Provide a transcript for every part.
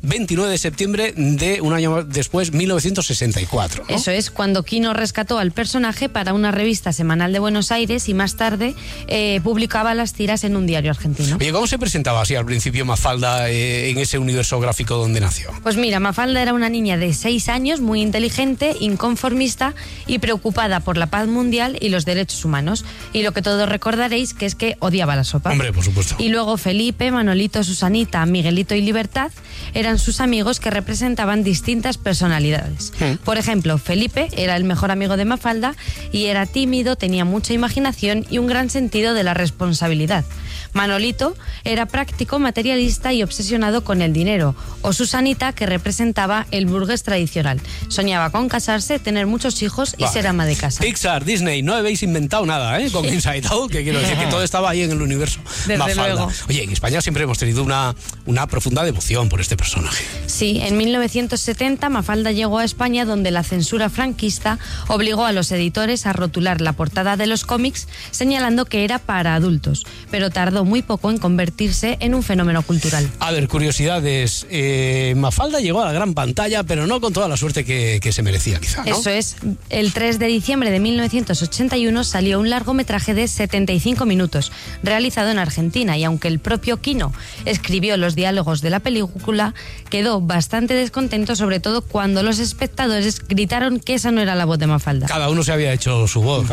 29 de septiembre de un año después, 1964, ¿no? Eso es, cuando Quino rescató al personaje para una revista semanal de Buenos Aires y más tarde publicaba las tiras en un diario argentino. Oye, ¿cómo se presentaba así al principio Mafalda en ese universo gráfico donde nació? Pues mira, Mafalda era una niña de 6 años, muy inteligente, inconformista y preocupada por la paz mundial y los derechos humanos. Y lo que todos recordaréis que es que odiaba la sopa. Hombre, por supuesto. Y luego Felipe, Manolito, Susanita, Miguelito y Libertad eran sus amigos que representaban distintas personalidades. Por ejemplo, Felipe era el mejor amigo de Mafalda y era tímido, tenía mucha imaginación y un gran sentido de la responsabilidad. Manolito era práctico, materialista y obsesionado con el dinero. O Susanita, que representaba el burgués tradicional. Soñaba con casarse, tener muchos hijos y ser ama de casa. Pixar, Disney, no habéis inventado nada, ¿eh? Con Inside Out, que quiero decir que todo estaba ahí en el universo Mafalda. Luego. Oye, en España siempre hemos tenido una profunda devoción por este personaje. Sí, en 1970 Mafalda llegó a España, donde la censura franquista obligó a los editores a rotular la portada de los cómics señalando que era para adultos, pero tardó muy poco en convertirse en un fenómeno cultural. A ver, curiosidades. Mafalda llegó a la gran pantalla, pero no con toda la suerte que se merecía, quizá, ¿no? Eso es. El 3 de diciembre de 1981 salió un largometraje de 75 minutos, realizado en Argentina, y aunque el propio Quino escribió los diálogos de la película, quedó bastante descontento, sobre todo cuando los espectadores gritaron que esa no era la voz de Mafalda. Cada uno se había hecho su voz.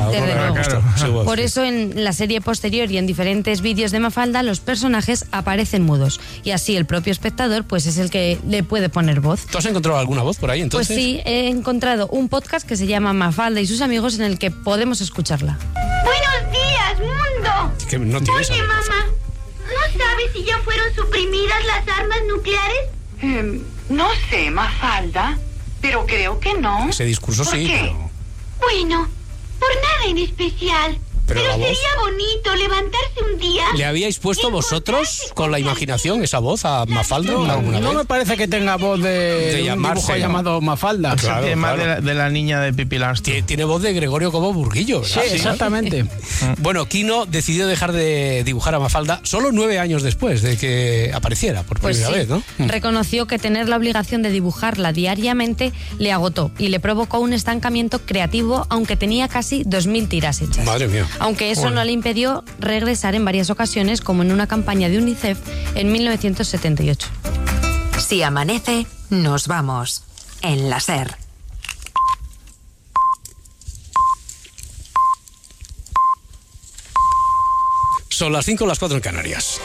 Por eso en la serie posterior y en diferentes vídeos de Mafalda los personajes aparecen mudos, y así el propio espectador pues es el que le puede poner voz. ¿Tú has encontrado alguna voz por ahí entonces? Pues sí, he encontrado un podcast que se llama Mafalda y sus amigos, en el que podemos escucharla. ¡Buenos días, mundo! ¿Qué, no tienes? Oye, mamá, ¿no sabes si ya fueron suprimidas las armas nucleares? No sé, Mafalda, pero creo que no. Ese discurso ¿Por sí, qué? pero... Bueno, por nada en especial. Pero sería bonito levantarse un día. ¿Le habíais puesto vosotros con la imaginación esa voz a Mafalda alguna vez? No me parece que tenga voz de un llamarse, dibujo llamado Mafalda. Claro, tiene más de la niña de Pipi Langström. Tiene voz de Gregorio Cobo Burguillo, ¿verdad? Sí, exactamente. Bueno, Quino decidió dejar de dibujar a Mafalda solo 9 años después de que apareciera por primera vez, ¿no? Reconoció que tener la obligación de dibujarla diariamente le agotó y le provocó un estancamiento creativo, aunque tenía casi 2.000 tiras hechas. Madre mía. Aunque eso no le impidió regresar en varias ocasiones, como en una campaña de UNICEF en 1978. Si amanece, nos vamos. En la SER. Son las 5 o las 4 en Canarias.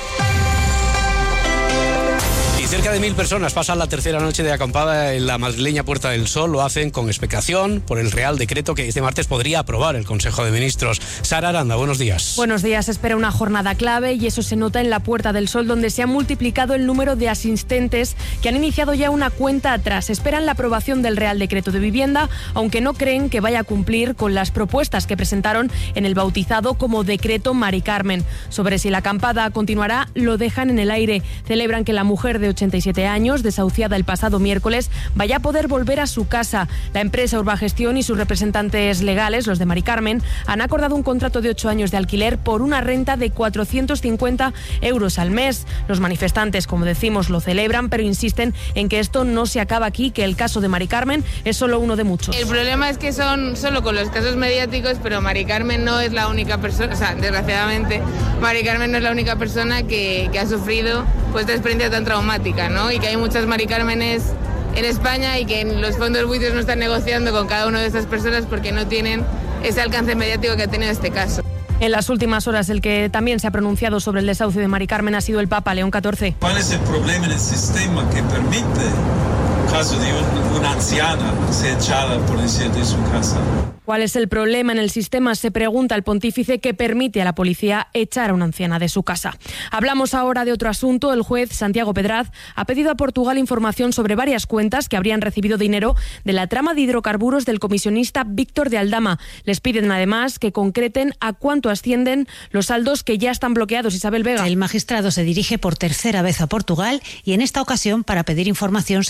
Cerca de 1.000 personas pasan la tercera noche de acampada en la madrileña Puerta del Sol. Lo hacen con expectación por el Real Decreto que este martes podría aprobar el Consejo de Ministros. Sara Aranda, buenos días. Buenos días. Espera una jornada clave y eso se nota en la Puerta del Sol, donde se ha multiplicado el número de asistentes que han iniciado ya una cuenta atrás. Esperan la aprobación del Real Decreto de Vivienda, aunque no creen que vaya a cumplir con las propuestas que presentaron en el bautizado como Decreto Mari Carmen. Sobre si la acampada continuará, lo dejan en el aire. Celebran que la mujer de 87 años, desahuciada el pasado miércoles, vaya a poder volver a su casa. La empresa Urbagestión y sus representantes legales, los de Mari Carmen, han acordado un contrato de 8 años de alquiler por una renta de 450 euros al mes. Los manifestantes, como decimos, lo celebran, pero insisten en que esto no se acaba aquí, que el caso de Mari Carmen es solo uno de muchos. El problema es que son solo con los casos mediáticos, pero Mari Carmen no es la única persona, o sea, desgraciadamente, Mari Carmen no es la única persona que ha sufrido pues esta experiencia tan traumática, ¿no? Y que hay muchas Mari Cármenes en España y que los fondos buitres no están negociando con cada una de estas personas porque no tienen ese alcance mediático que ha tenido este caso. En las últimas horas, el que también se ha pronunciado sobre el desahucio de Mari Carmen ha sido el Papa León XIV. ¿Cuál es el problema en el sistema que permite el caso de una anciana ser echada por decir de su casa? ¿Cuál es el problema en el sistema?, se pregunta el pontífice, que permite a la policía echar a una anciana de su casa. Hablamos ahora de otro asunto. El juez Santiago Pedraz ha pedido a Portugal información sobre varias cuentas que habrían recibido dinero de la trama de hidrocarburos del comisionista Víctor de Aldama. Les piden además que concreten a cuánto ascienden los saldos que ya están bloqueados. Isabel Vega. El magistrado se dirige por tercera vez a Portugal y en esta ocasión para pedir información sobre la batería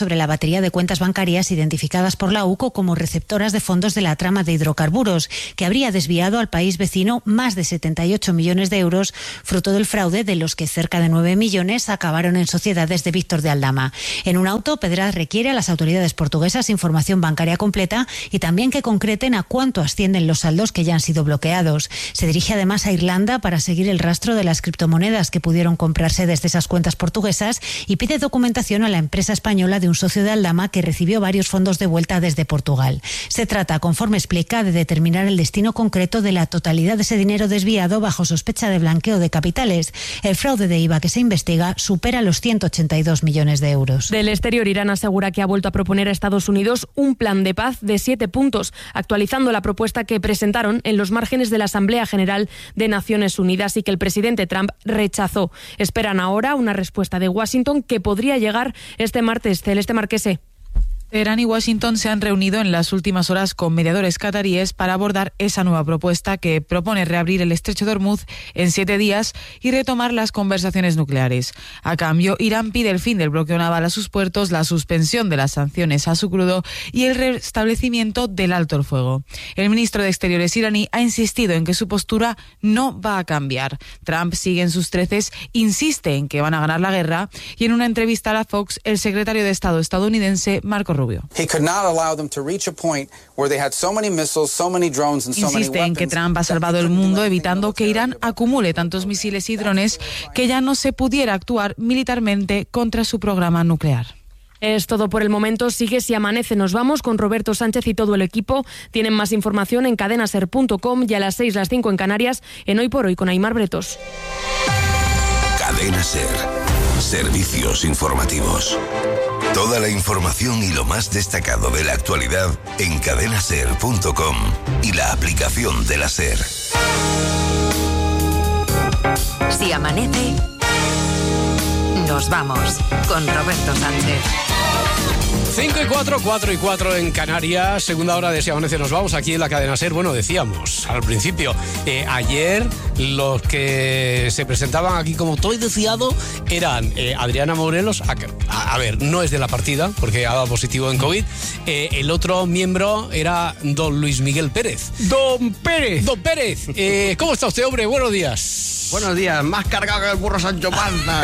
batería de cuentas bancarias identificadas por la UCO como receptoras de fondos de la trama de hidrocarburos, que habría desviado al país vecino más de 78 millones de euros, fruto del fraude de los que cerca de 9 millones acabaron en sociedades de Víctor de Aldama. En un auto, Pedraz requiere a las autoridades portuguesas información bancaria completa y también que concreten a cuánto ascienden los saldos que ya han sido bloqueados. Se dirige además a Irlanda para seguir el rastro de las criptomonedas que pudieron comprarse desde esas cuentas portuguesas y pide documentación a la empresa española de un socio de Aldama que recibió varios fondos de vuelta desde Portugal. Se trata, conforme explica, de determinar el destino concreto de la totalidad de ese dinero desviado bajo sospecha de blanqueo de capitales. El fraude de IVA que se investiga supera los 182 millones de euros. Del exterior, Irán asegura que ha vuelto a proponer a Estados Unidos un plan de paz de 7 puntos, actualizando la propuesta que presentaron en los márgenes de la Asamblea General de Naciones Unidas y que el presidente Trump rechazó. Esperan ahora una respuesta de Washington que podría llegar este martes. Celeste Marquese. Teherán y Washington se han reunido en las últimas horas con mediadores cataríes para abordar esa nueva propuesta que propone reabrir el estrecho de Hormuz en 7 días y retomar las conversaciones nucleares. A cambio, Irán pide el fin del bloqueo naval a sus puertos, la suspensión de las sanciones a su crudo y el restablecimiento del alto el fuego. El ministro de Exteriores iraní ha insistido en que su postura no va a cambiar. Trump sigue en sus treces, insiste en que van a ganar la guerra y en una entrevista a la Fox, el secretario de Estado estadounidense, Marco Rubio. Insiste en que Trump ha salvado el mundo evitando que Irán acumule tantos misiles y drones que ya no se pudiera actuar militarmente contra su programa nuclear. Es todo por el momento. Sigue Si Amanece. Nos vamos con Roberto Sánchez y todo el equipo. Tienen más información en cadenaser.com y a las 6, las 5 en Canarias, en Hoy por Hoy con Aimar Bretos. Cadena Ser. Servicios informativos. Toda la información y lo más destacado de la actualidad en cadenaser.com y la aplicación de la SER. Si amanece, nos vamos con Roberto Sánchez. 5 y 4, 4 y 4 en Canarias, segunda hora de Si Amanece nos vamos aquí en la cadena SER. Bueno, decíamos al principio, ayer los que se presentaban aquí como todo deseado eran Adriana Morelos, a ver, no es de la partida porque ha dado positivo en COVID, el otro miembro era don Luis Miguel Pérez. ¡Don Pérez! ¡Don Pérez! ¿Cómo está usted, hombre? Buenos días. Buenos días, más cargado que el burro Sancho Panza.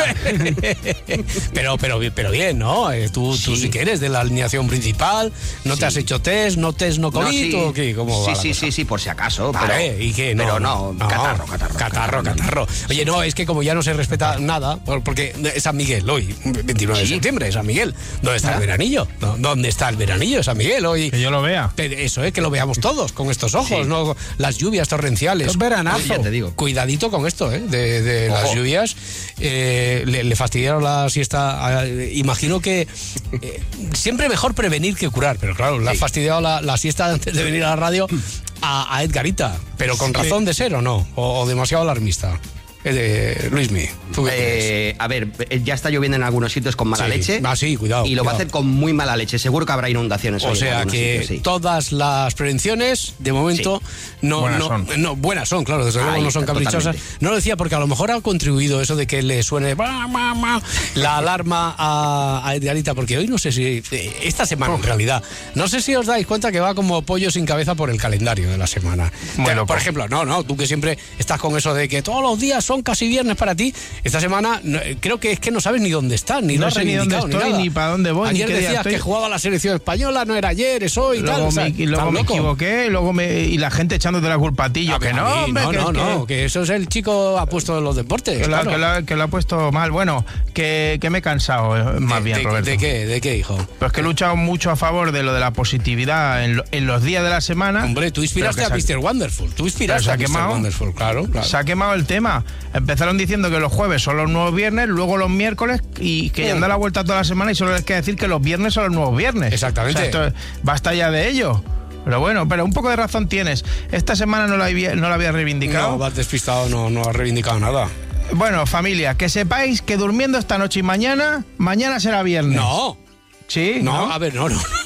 pero bien, ¿no? Tú sí que eres de la alineación principal, no te has hecho test, no COVID, ¿o qué? ¿Cómo va la cosa? Sí, por si acaso. Vale, pero, ¿y qué? No, catarro. Oye, no, es que como ya no se respeta nada, porque es San Miguel hoy, 29 de septiembre, San Miguel. ¿Dónde está el veranillo? ¿Dónde está el veranillo de San Miguel hoy? Que yo lo vea. Eso es, que lo veamos todos con estos ojos, ¿no? Las lluvias torrenciales. Es veranazo. Ya te digo. Cuidadito con esto, de las lluvias. Le fastidiaron la siesta. Imagino que siempre mejor prevenir que curar, pero claro, le ha fastidiado la siesta antes de venir a la radio a Edgarita, pero con razón de ser, ¿o no? O demasiado alarmista. Luismi, ¿tú qué a ver, ya está lloviendo en algunos sitios con mala leche. Sí, cuidado. Y lo va a hacer con muy mala leche. Seguro que habrá inundaciones. O sea que todas las prevenciones, de momento, buenas son, claro, desde luego no son caprichosas. Totalmente. No lo decía porque a lo mejor ha contribuido eso de que le suene la alarma a Edgarita, porque hoy no sé si, esta semana en realidad, no sé si os dais cuenta que va como pollo sin cabeza por el calendario de la semana. Bueno, por ejemplo, tú que siempre estás con eso de que todos los días son casi viernes para ti, esta semana creo que es que no sabes ni dónde estás, ni lo has reivindicado, ni dónde estoy, ni para dónde voy. Ayer decías que jugaba la selección española, no era ayer, es hoy, luego luego me equivoqué, y la gente echándote la culpa a ti, yo que no, hombre, que eso es el chico apuesto en los deportes. Que lo ha puesto mal. Bueno, que me he cansado, más bien, Roberto. ¿De qué, hijo? Pues que he luchado mucho a favor de lo de la positividad en los días de la semana. Hombre, tú inspiraste a Mr. Wonderful. Claro. Se ha quemado el tema. Empezaron diciendo que los jueves son los nuevos viernes, luego los miércoles, y que ya han dado la vuelta toda la semana y solo les queda decir que los viernes son los nuevos viernes. Exactamente. O sea, basta ya de ello. Pero bueno, un poco de razón tienes. Esta semana no la había reivindicado. No, vas despistado, no has reivindicado nada. Bueno, familia, que sepáis que durmiendo esta noche y mañana será viernes. No. Sí, no. A ver, no.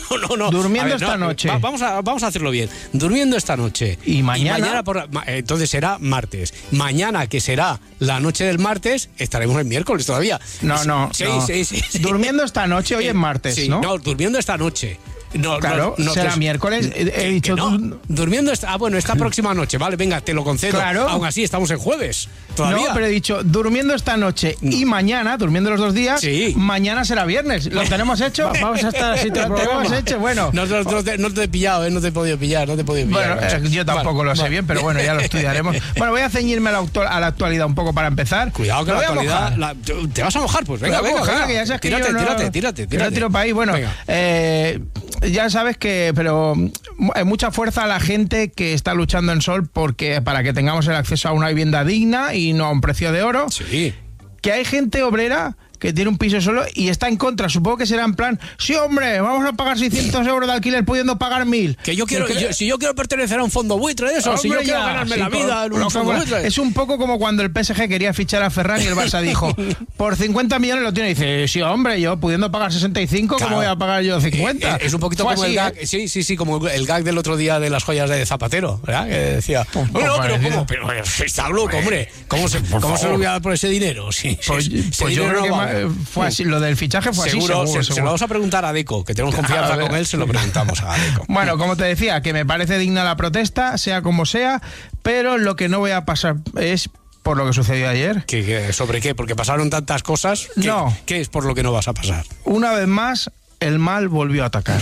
No. Durmiendo esta noche. Vamos a hacerlo bien. Durmiendo esta noche. Y mañana entonces será martes. Mañana, que será la noche del martes, estaremos el miércoles todavía. No. Sí. Durmiendo esta noche, hoy es martes, sí, ¿no? No, durmiendo esta noche. No, claro, será miércoles. He dicho durmiendo esta próxima noche, vale, venga, te lo concedo. Claro. Aún así estamos en jueves todavía. No, pero he dicho durmiendo esta noche y mañana, durmiendo los 2 días, mañana será viernes. ¿Lo tenemos hecho? Vamos a estar así. Lo tenemos hecho, bueno. No te he pillado, no te he podido pillar. Bueno, yo tampoco lo sé bien, pero bueno, ya lo estudiaremos. Bueno, voy a ceñirme a la actualidad un poco para empezar. Cuidado que la actualidad... ¿Te vas a mojar? Pues venga. Que ya sabes que tírate. Yo tiro para ahí. Bueno, ya sabes que, pero mucha fuerza a la gente que está luchando en Sol para que tengamos el acceso a una vivienda digna y no a un precio de oro. Sí. Que hay gente obrera que tiene un piso solo y está en contra. Supongo que será en plan, sí, hombre, vamos a pagar 600 euros de alquiler pudiendo pagar 1.000. Si yo quiero pertenecer a un fondo buitre de eso, si yo quiero ganarme la vida en un fondo buitre. Es un poco como cuando el PSG quería fichar a Ferran y el Barça dijo, por 50 millones lo tiene. Y dice, sí, hombre, yo pudiendo pagar 65, ¿cómo voy a pagar yo 50? Es un poquito como el gag, sí, como el gag del otro día de las joyas de Zapatero, ¿verdad? Que decía, pero está loco, hombre, ¿cómo se lo voy a dar por ese dinero? Pues yo creo que fue así, lo del fichaje fue seguro, así. Se lo vamos a preguntar a Deco, que tenemos confianza con él, se lo preguntamos a Deco. Bueno, como te decía, que me parece digna la protesta, sea como sea, pero lo que no voy a pasar es por lo que sucedió ayer. ¿Sobre qué? Porque pasaron tantas cosas. No. ¿Qué es por lo que no vas a pasar? Una vez más, el mal volvió a atacar.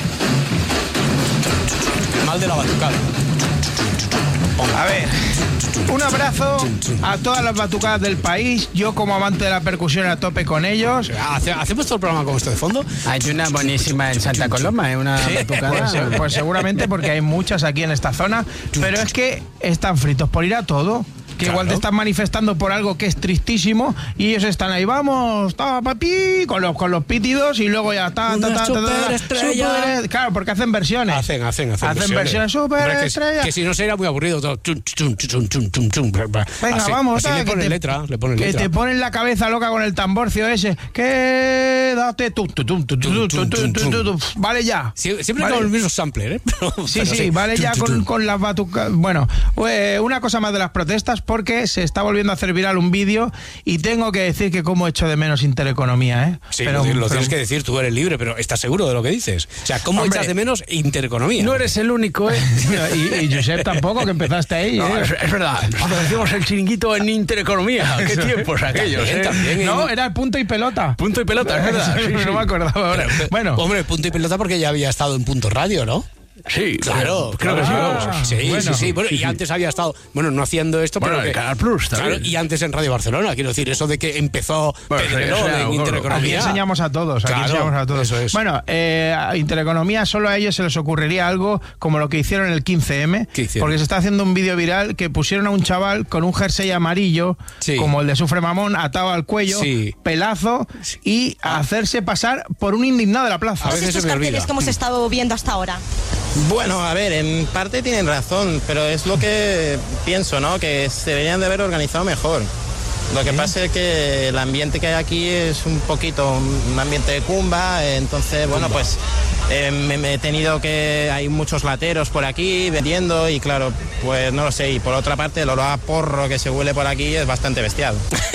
El mal de la batucada. A ver, un abrazo a todas las batucadas del país. Yo, como amante de la percusión, a tope con ellos. ¿Hacemos todo el programa con esto de fondo? Hay una buenísima en Santa Coloma, una batucada. Pues seguramente, porque hay muchas aquí en esta zona. Pero es que están fritos por ir a todo. Que igual te están manifestando por algo que es tristísimo y ellos están ahí, vamos, papi, con los pítidos y luego ya claro, porque hacen versiones. Hacen versiones superestrellas. Que si no sería muy aburrido todo. Venga, vamos, le ponen letra. Que te ponen la cabeza loca con el tamborcio ese. Quédate. Vale ya. Siempre con el mismo sampler, ¿eh? Sí, vale ya con las batucas. Bueno, una cosa más de las protestas, porque se está volviendo a hacer viral un vídeo y tengo que decir que cómo echo de menos Intereconomía, ¿eh? Sí, pero tienes que decir, tú eres libre, pero ¿estás seguro de lo que dices? O sea, ¿cómo echas de menos Intereconomía? No eres el único, ¿eh? y Josep tampoco, que empezaste ahí, ¿eh? Es verdad, nosotros decimos el chiringuito en Intereconomía. ¿Qué tiempos aquellos, también, No, era el punto y pelota. Punto y pelota, es verdad. No me acordaba ahora. Bueno. Hombre, punto y pelota porque ya había estado en Punto Radio, ¿no? Sí, claro, creo que sí. Bueno, y antes había estado, no haciendo esto, pero en Canal Plus también. Claro, y antes en Radio Barcelona, quiero decir, eso de que empezó Pedrerol en Intereconomía. Aquí enseñamos a todos, Eso es. Bueno, a Intereconomía solo a ellos se les ocurriría algo como lo que hicieron el 15M, porque se está haciendo un vídeo viral que pusieron a un chaval con un jersey amarillo, como el de Sufre Mamón, atado al cuello, pelazo, y a hacerse pasar por un indignado de la plaza. A veces estos carteles que hemos estado viendo hasta ahora. Bueno, a ver, en parte tienen razón, pero es lo que pienso, ¿no? Que se deberían de haber organizado mejor. Lo que pasa es que el ambiente que hay aquí es un poquito un ambiente de cumba, entonces, bueno, pues me he tenido que... Hay muchos lateros por aquí vendiendo y claro, pues no lo sé. Y por otra parte, el olor a porro que se huele por aquí es bastante bestial.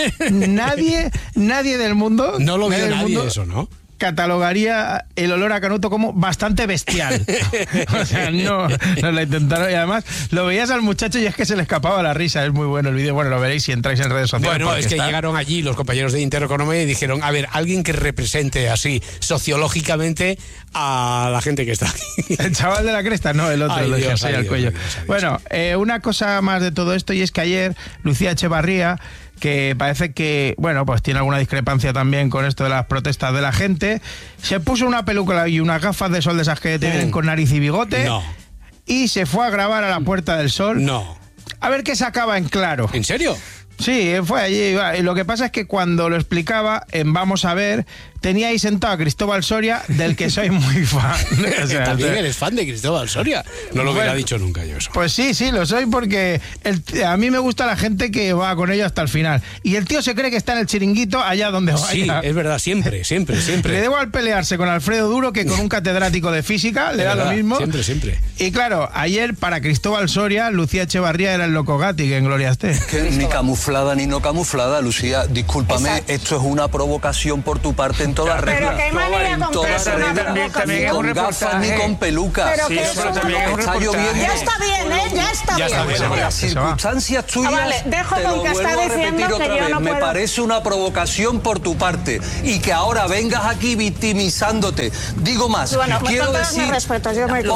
Nadie del mundo... No lo vio nadie eso, ¿no? Catalogaría el olor a canuto como bastante bestial. O sea, no la intentaron. Y además lo veías al muchacho y es que se le escapaba la risa. Es muy bueno el vídeo. Bueno, lo veréis si entráis en redes sociales. Bueno, es que llegaron allí los compañeros de Intereconomía y dijeron, a ver, alguien que represente así sociológicamente a la gente que está aquí. El chaval de la cresta, no, el otro, el Dios, al cuello. Bueno, una cosa más de todo esto, y es que ayer Lucía Echevarría, que parece que, pues tiene alguna discrepancia también con esto de las protestas de la gente, se puso una peluca y unas gafas de sol de esas que te vienen con nariz y bigote, y se fue a grabar a la Puerta del Sol. A ver qué sacaba en claro. ¿En serio? Sí, fue allí. Y lo que pasa es que cuando lo explicaba en Vamos a ver, tenía ahí sentado a Cristóbal Soria, del que soy muy fan. O sea, también eres fan de Cristóbal Soria. No lo hubiera dicho nunca yo eso. Pues sí, lo soy porque a mí me gusta la gente que va con ello hasta el final. Y el tío se cree que está en el chiringuito allá donde vaya. Sí, es verdad, siempre. Le debo al pelearse con Alfredo Duro que con un catedrático de física, le da lo mismo. Siempre. Y claro, ayer para Cristóbal Soria, Lucía Echevarría era el loco Gatti, que en gloria esté. Ni camuflada ni no camuflada, Lucía, discúlpame, esto es una provocación por tu parte en toda regla. Pero qué manera con Ni con gafas ni con pelucas. Pero que eso está lloviendo. Ya está bien, ya está bien. Las circunstancias tuyas, vale, dejo te con lo que está vuelvo a diciendo repetir que otra yo vez. no Me puedo. parece una provocación por tu parte y que ahora vengas aquí victimizándote. Digo más, Bueno, quiero con todos decir... mis respetos, yo me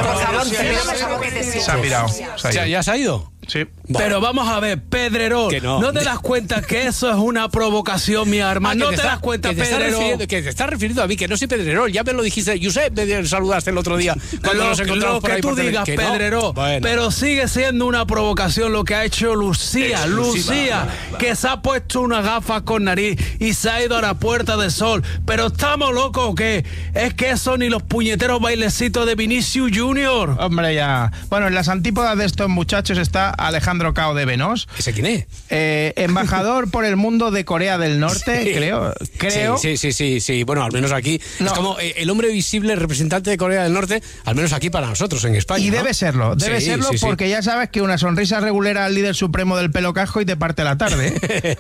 Se ha pirado. ¿Ya se ha ido? Sí. Pero vamos a ver, Pedrerol, que no. ¿no te das cuenta que eso es una provocación, mi hermano? ¿No te das cuenta, Pedrerol? Que te estás refiriendo a mí, que no soy Pedrerol. Ya me lo dijiste, Josep, me saludaste el otro día cuando nos encontramos por ahí. Lo que tú digas, Pedrerol, pero sigue siendo una provocación lo que ha hecho Lucía, que se ha puesto una gafa con nariz y se ha ido a la Puerta del Sol. Pero ¿estamos locos o qué? Es que eso ni los puñeteros bailecitos de Vinicius Junior. Hombre, ya. Bueno, en las antípodas de estos muchachos está Alejandro Cao de Venós. ¿Ese quién es? Embajador por el mundo de Corea del Norte, creo. Sí. Bueno, al menos aquí es como el hombre visible representante de Corea del Norte, al menos aquí para nosotros en España. Y ¿no? debe serlo porque ya sabes que una sonrisa regulera al líder supremo del pelo casco y te parte la tarde.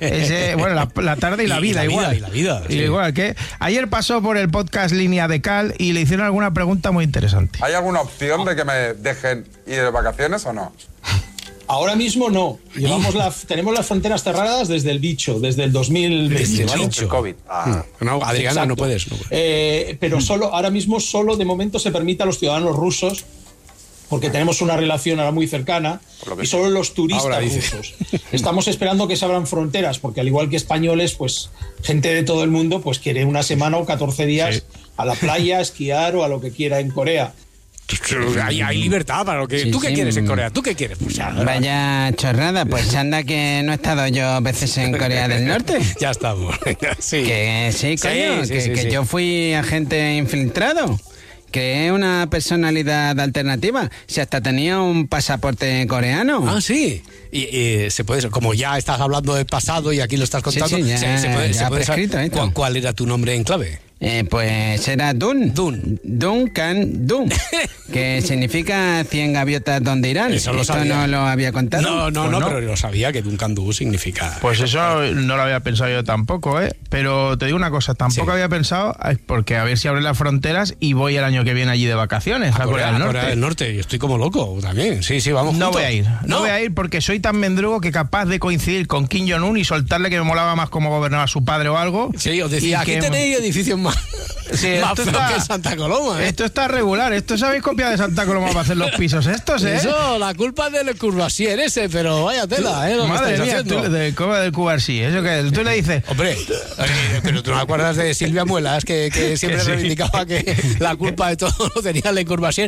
La tarde y la vida igual. Igual que ayer pasó por el podcast Línea de Cal y le hicieron alguna pregunta muy interesante. ¿Hay alguna opción de que me dejen ir de vacaciones o no? Ahora mismo no. Tenemos las fronteras cerradas desde el 2020. Desde ¿vale? El COVID. No, Adriana, exacto. no puedes. Pero ahora mismo de momento se permite a los ciudadanos rusos, porque tenemos una relación ahora muy cercana, y solo los turistas rusos. Estamos esperando que se abran fronteras, porque al igual que españoles, pues gente de todo el mundo pues quiere una semana o 14 días a la playa, a esquiar o a lo que quiera en Corea. Hay libertad para lo que... ¿Tú qué quieres en Corea? ¿Tú qué quieres? Pues vaya chorrada, pues anda que no he estado yo veces en Corea del Norte. Ya estamos. Sí. Que sí, coño, que yo fui agente infiltrado. Que es una personalidad alternativa. Si hasta tenía un pasaporte coreano. Ah, sí. Y se puede, como ya estás hablando del pasado y aquí lo estás contando, se puede saber cuál era tu nombre en clave. Pues era Duncan Dun, que significa 100 gaviotas donde irán. Eso Esto no lo había contado. No, pero lo sabía que Duncan Du significa. Pues eso no lo había pensado yo tampoco, pero te digo una cosa, tampoco había pensado, porque a ver si abren las fronteras y voy el año que viene allí de vacaciones a Corea del Norte. Corea del Norte, yo estoy como loco también. Sí, vamos No juntos. voy a ir porque soy tan mendrugo que capaz de coincidir con Kim Jong-un y soltarle que me molaba más cómo gobernaba su padre o algo. Sí, os decía, aquí tenéis edificios más más feo que Santa Coloma. Esto está regular. Esto sabéis copiar de Santa Coloma para hacer los pisos estos, Eso, la culpa es del Courvoisier ese, pero vaya tela, lo madre que mía, haciendo. del Courvoisier. Eso que tú le dices... Hombre, pero tú no acuerdas de Silvia Muelas, que siempre reivindicaba que la culpa de todo lo tenía el Courvoisier.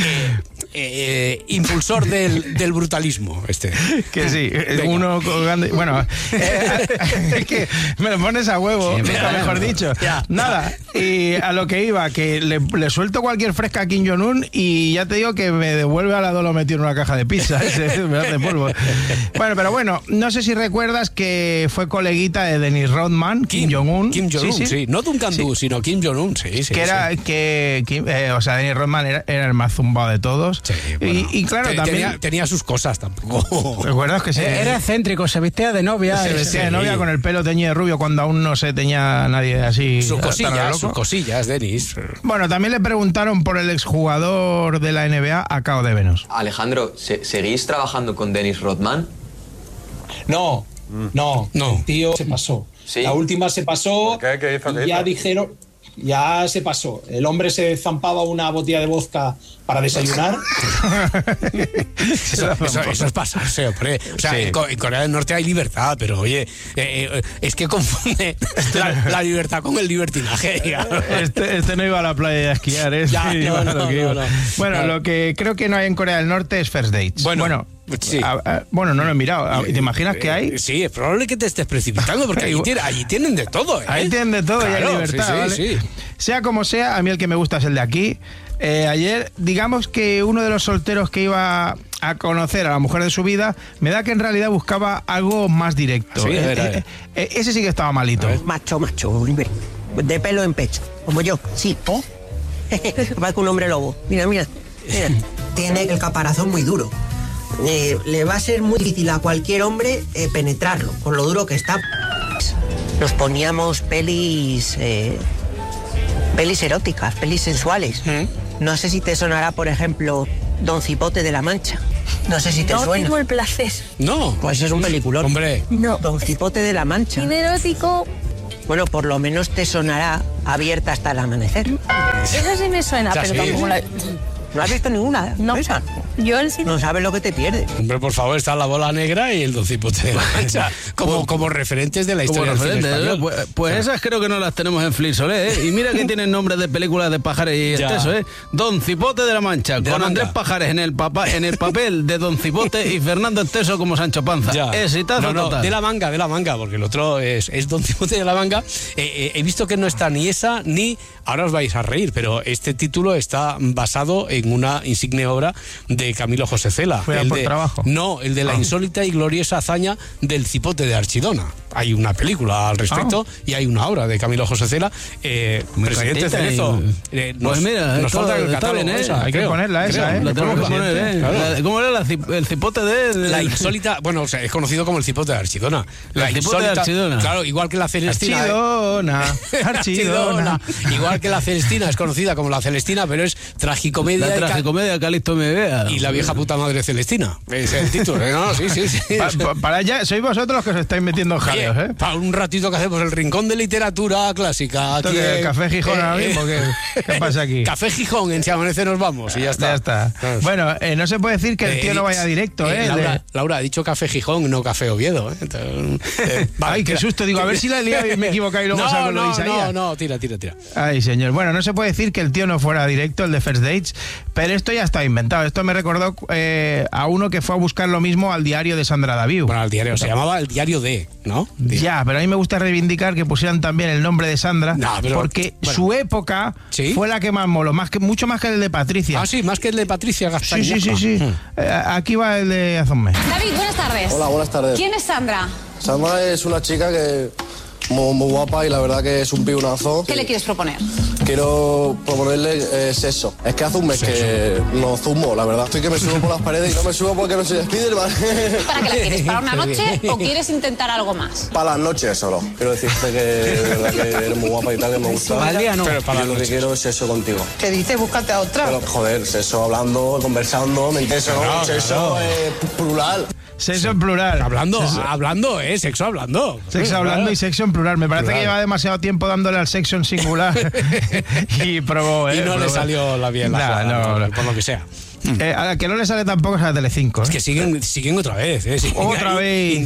Impulsor del brutalismo, Que sí, uno grande. Bueno, es que me lo pones a huevo, mejor dicho. Nada, y a lo que iba, que le suelto cualquier fresca a Kim Jong-un y ya te digo que me devuelve a la lo metido en una caja de pizza. Me hace polvo. Bueno, pero bueno, no sé si recuerdas que fue coleguita de Dennis Rodman, Kim Jong-un. Kim Jong-un, sí. No Duncan Du, sino Kim Jong-un, sí. O sea, Dennis Rodman era el más zumbado de todos. Sí, bueno, y claro, también tenía sus cosas tampoco. ¿Recuerdas que era excéntrico, se vestía de novia? Se vestía de novia con el pelo teñido de rubio cuando aún no se teñía nadie así. Sus cosillas, Denis. Bueno, también le preguntaron por el exjugador de la NBA a Cao de Venós. Alejandro, ¿seguís trabajando con Dennis Rodman? No. Tío, se pasó. ¿Sí? La última se pasó. ¿Qué? ¿Qué hizo? Y ya dijeron... Ya se pasó. El hombre se zampaba una botella de vodka para desayunar. Eso es pasarse, hombre. O sea, en Corea del Norte hay libertad, pero oye, es que confunde la libertad con el libertinaje. Este no iba a la playa a esquiar, No. Bueno, lo que creo que no hay en Corea del Norte es first dates. Bueno, Sí. Bueno, no lo he mirado. ¿Te imaginas que hay? Sí, es probable que te estés precipitando porque allí tienen de todo. Ahí tienen de todo, claro, y hay libertad. ¿Vale? Sí. Sea como sea, a mí el que me gusta es el de aquí. Ayer, digamos que uno de los solteros que iba a conocer a la mujer de su vida, me da que en realidad buscaba algo más directo. Sí, ese sí que estaba malito. Macho, de pelo en pecho, como yo, sí. Parece un hombre lobo. Mira. Tiene el caparazón muy duro. Le va a ser muy difícil a cualquier hombre penetrarlo, con lo duro que está. Nos poníamos pelis eróticas, pelis sensuales. No sé si te sonará, por ejemplo, Don Cipote de la Mancha. No sé si te suena. No tengo el placer. No. Pues es un peliculón. Hombre. No. Don Cipote de la Mancha. Cine erótico. Bueno, por lo menos te sonará Abierta hasta el amanecer. Eso sí me suena, pero sí. tampoco la... ¿No has visto ninguna? No. ¿Esa? Yo el cine... No sabes lo que te pierdes. Hombre, por favor, está La Bola Negra y el Don Cipote de la Mancha como referentes de la historia del cine español. Pues esas creo que no las tenemos en Flixolé, ¿eh? Y mira que tienen nombres de películas de Pajares y exceso, ¿eh? Don Cipote de la Mancha, con Andrés Pajares en el papel de Don Cipote y Fernando Esteso como Sancho Panza. Exitazo total. De la manga, porque el otro es Don Cipote de la Manga. He visto que no está ni esa ni... Ahora os vais a reír, pero este título está basado en una insigne obra de Camilo José Cela. ¿Fue por trabajo? No, el de la insólita y gloriosa hazaña del Cipote de Archidona. Hay una película al respecto y hay una obra de Camilo José Cela. Presidente Cerezo. Pues mira, nos falta el catálogo. Bien, hay que ponerla esa, ¿eh? La tenemos que poner, ¿eh? Claro. ¿Cómo era el Cipote de...? La insólita... Bueno, o sea, es conocido como el Cipote de Archidona. El Cipote de Archidona. Claro, igual que la Celestina. Archidona. Igual que la Celestina es conocida como la Celestina, pero es tragicomedia. La tragicomedia Calixto me vea. Y la vieja puta madre Celestina. Ese es el título. No, sí. Para allá, sois vosotros los que os estáis metiendo en jaleos, ¿eh? Para un ratito que hacemos el rincón de literatura clásica. Aquí el Café Gijón ahora mismo. ¿Qué pasa aquí? Café Gijón, en Si Amanece nos vamos y ya está. Ya está. Bueno, no se puede decir que el tío no vaya directo, ¿eh? Laura ha dicho Café Gijón, no Café Oviedo. Ay, qué susto. Digo, a ver si la he liado y me he equivocado y luego salgo lo de Isaías. No, tira. Ay, señor. Bueno, no se puede decir que el tío no fuera directo, el de First Dates, pero esto ya está inventado. Esto me recordó a uno que fue a buscar lo mismo al diario de Sandra Daviu. Bueno, al diario, se llamaba El Diario de, ¿no? Ya, pero a mí me gusta reivindicar que pusieran también el nombre de Sandra, porque su época fue la que más moló, mucho más que el de Patricia. Ah, sí, más que el de Patricia Gastaña. Sí. Aquí va el de Azonme. David, buenas tardes. Hola, buenas tardes. ¿Quién es Sandra? Sandra es una chica que muy guapa y la verdad que es un piunazo. ¿Qué le quieres proponer? Quiero proponerle sexo. Es que hace un mes que no zumo, la verdad. Estoy que me subo por las paredes y no me subo porque no soy Spiderman. ¿Para qué la quieres? ¿Para una noche o quieres intentar algo más? Para las noches solo. Quiero decirte que de verdad que eres muy guapa y tal, que me gusta. Al día no. Pero para lo que quiero es sexo contigo. ¿Qué dices? Búscate a otra. Pero, joder, sexo hablando, conversando, me interesa, ¿no? Sexo plural. Sexo en plural. Hablando, sexo hablando. Sexo hablando y sexo en plural. Me parece que lleva demasiado tiempo dándole al sexo en singular y probó, y no le salió bien la jugada, por lo que sea. A la que no le sale tampoco es a Telecinco. Es que siguen otra vez. Otra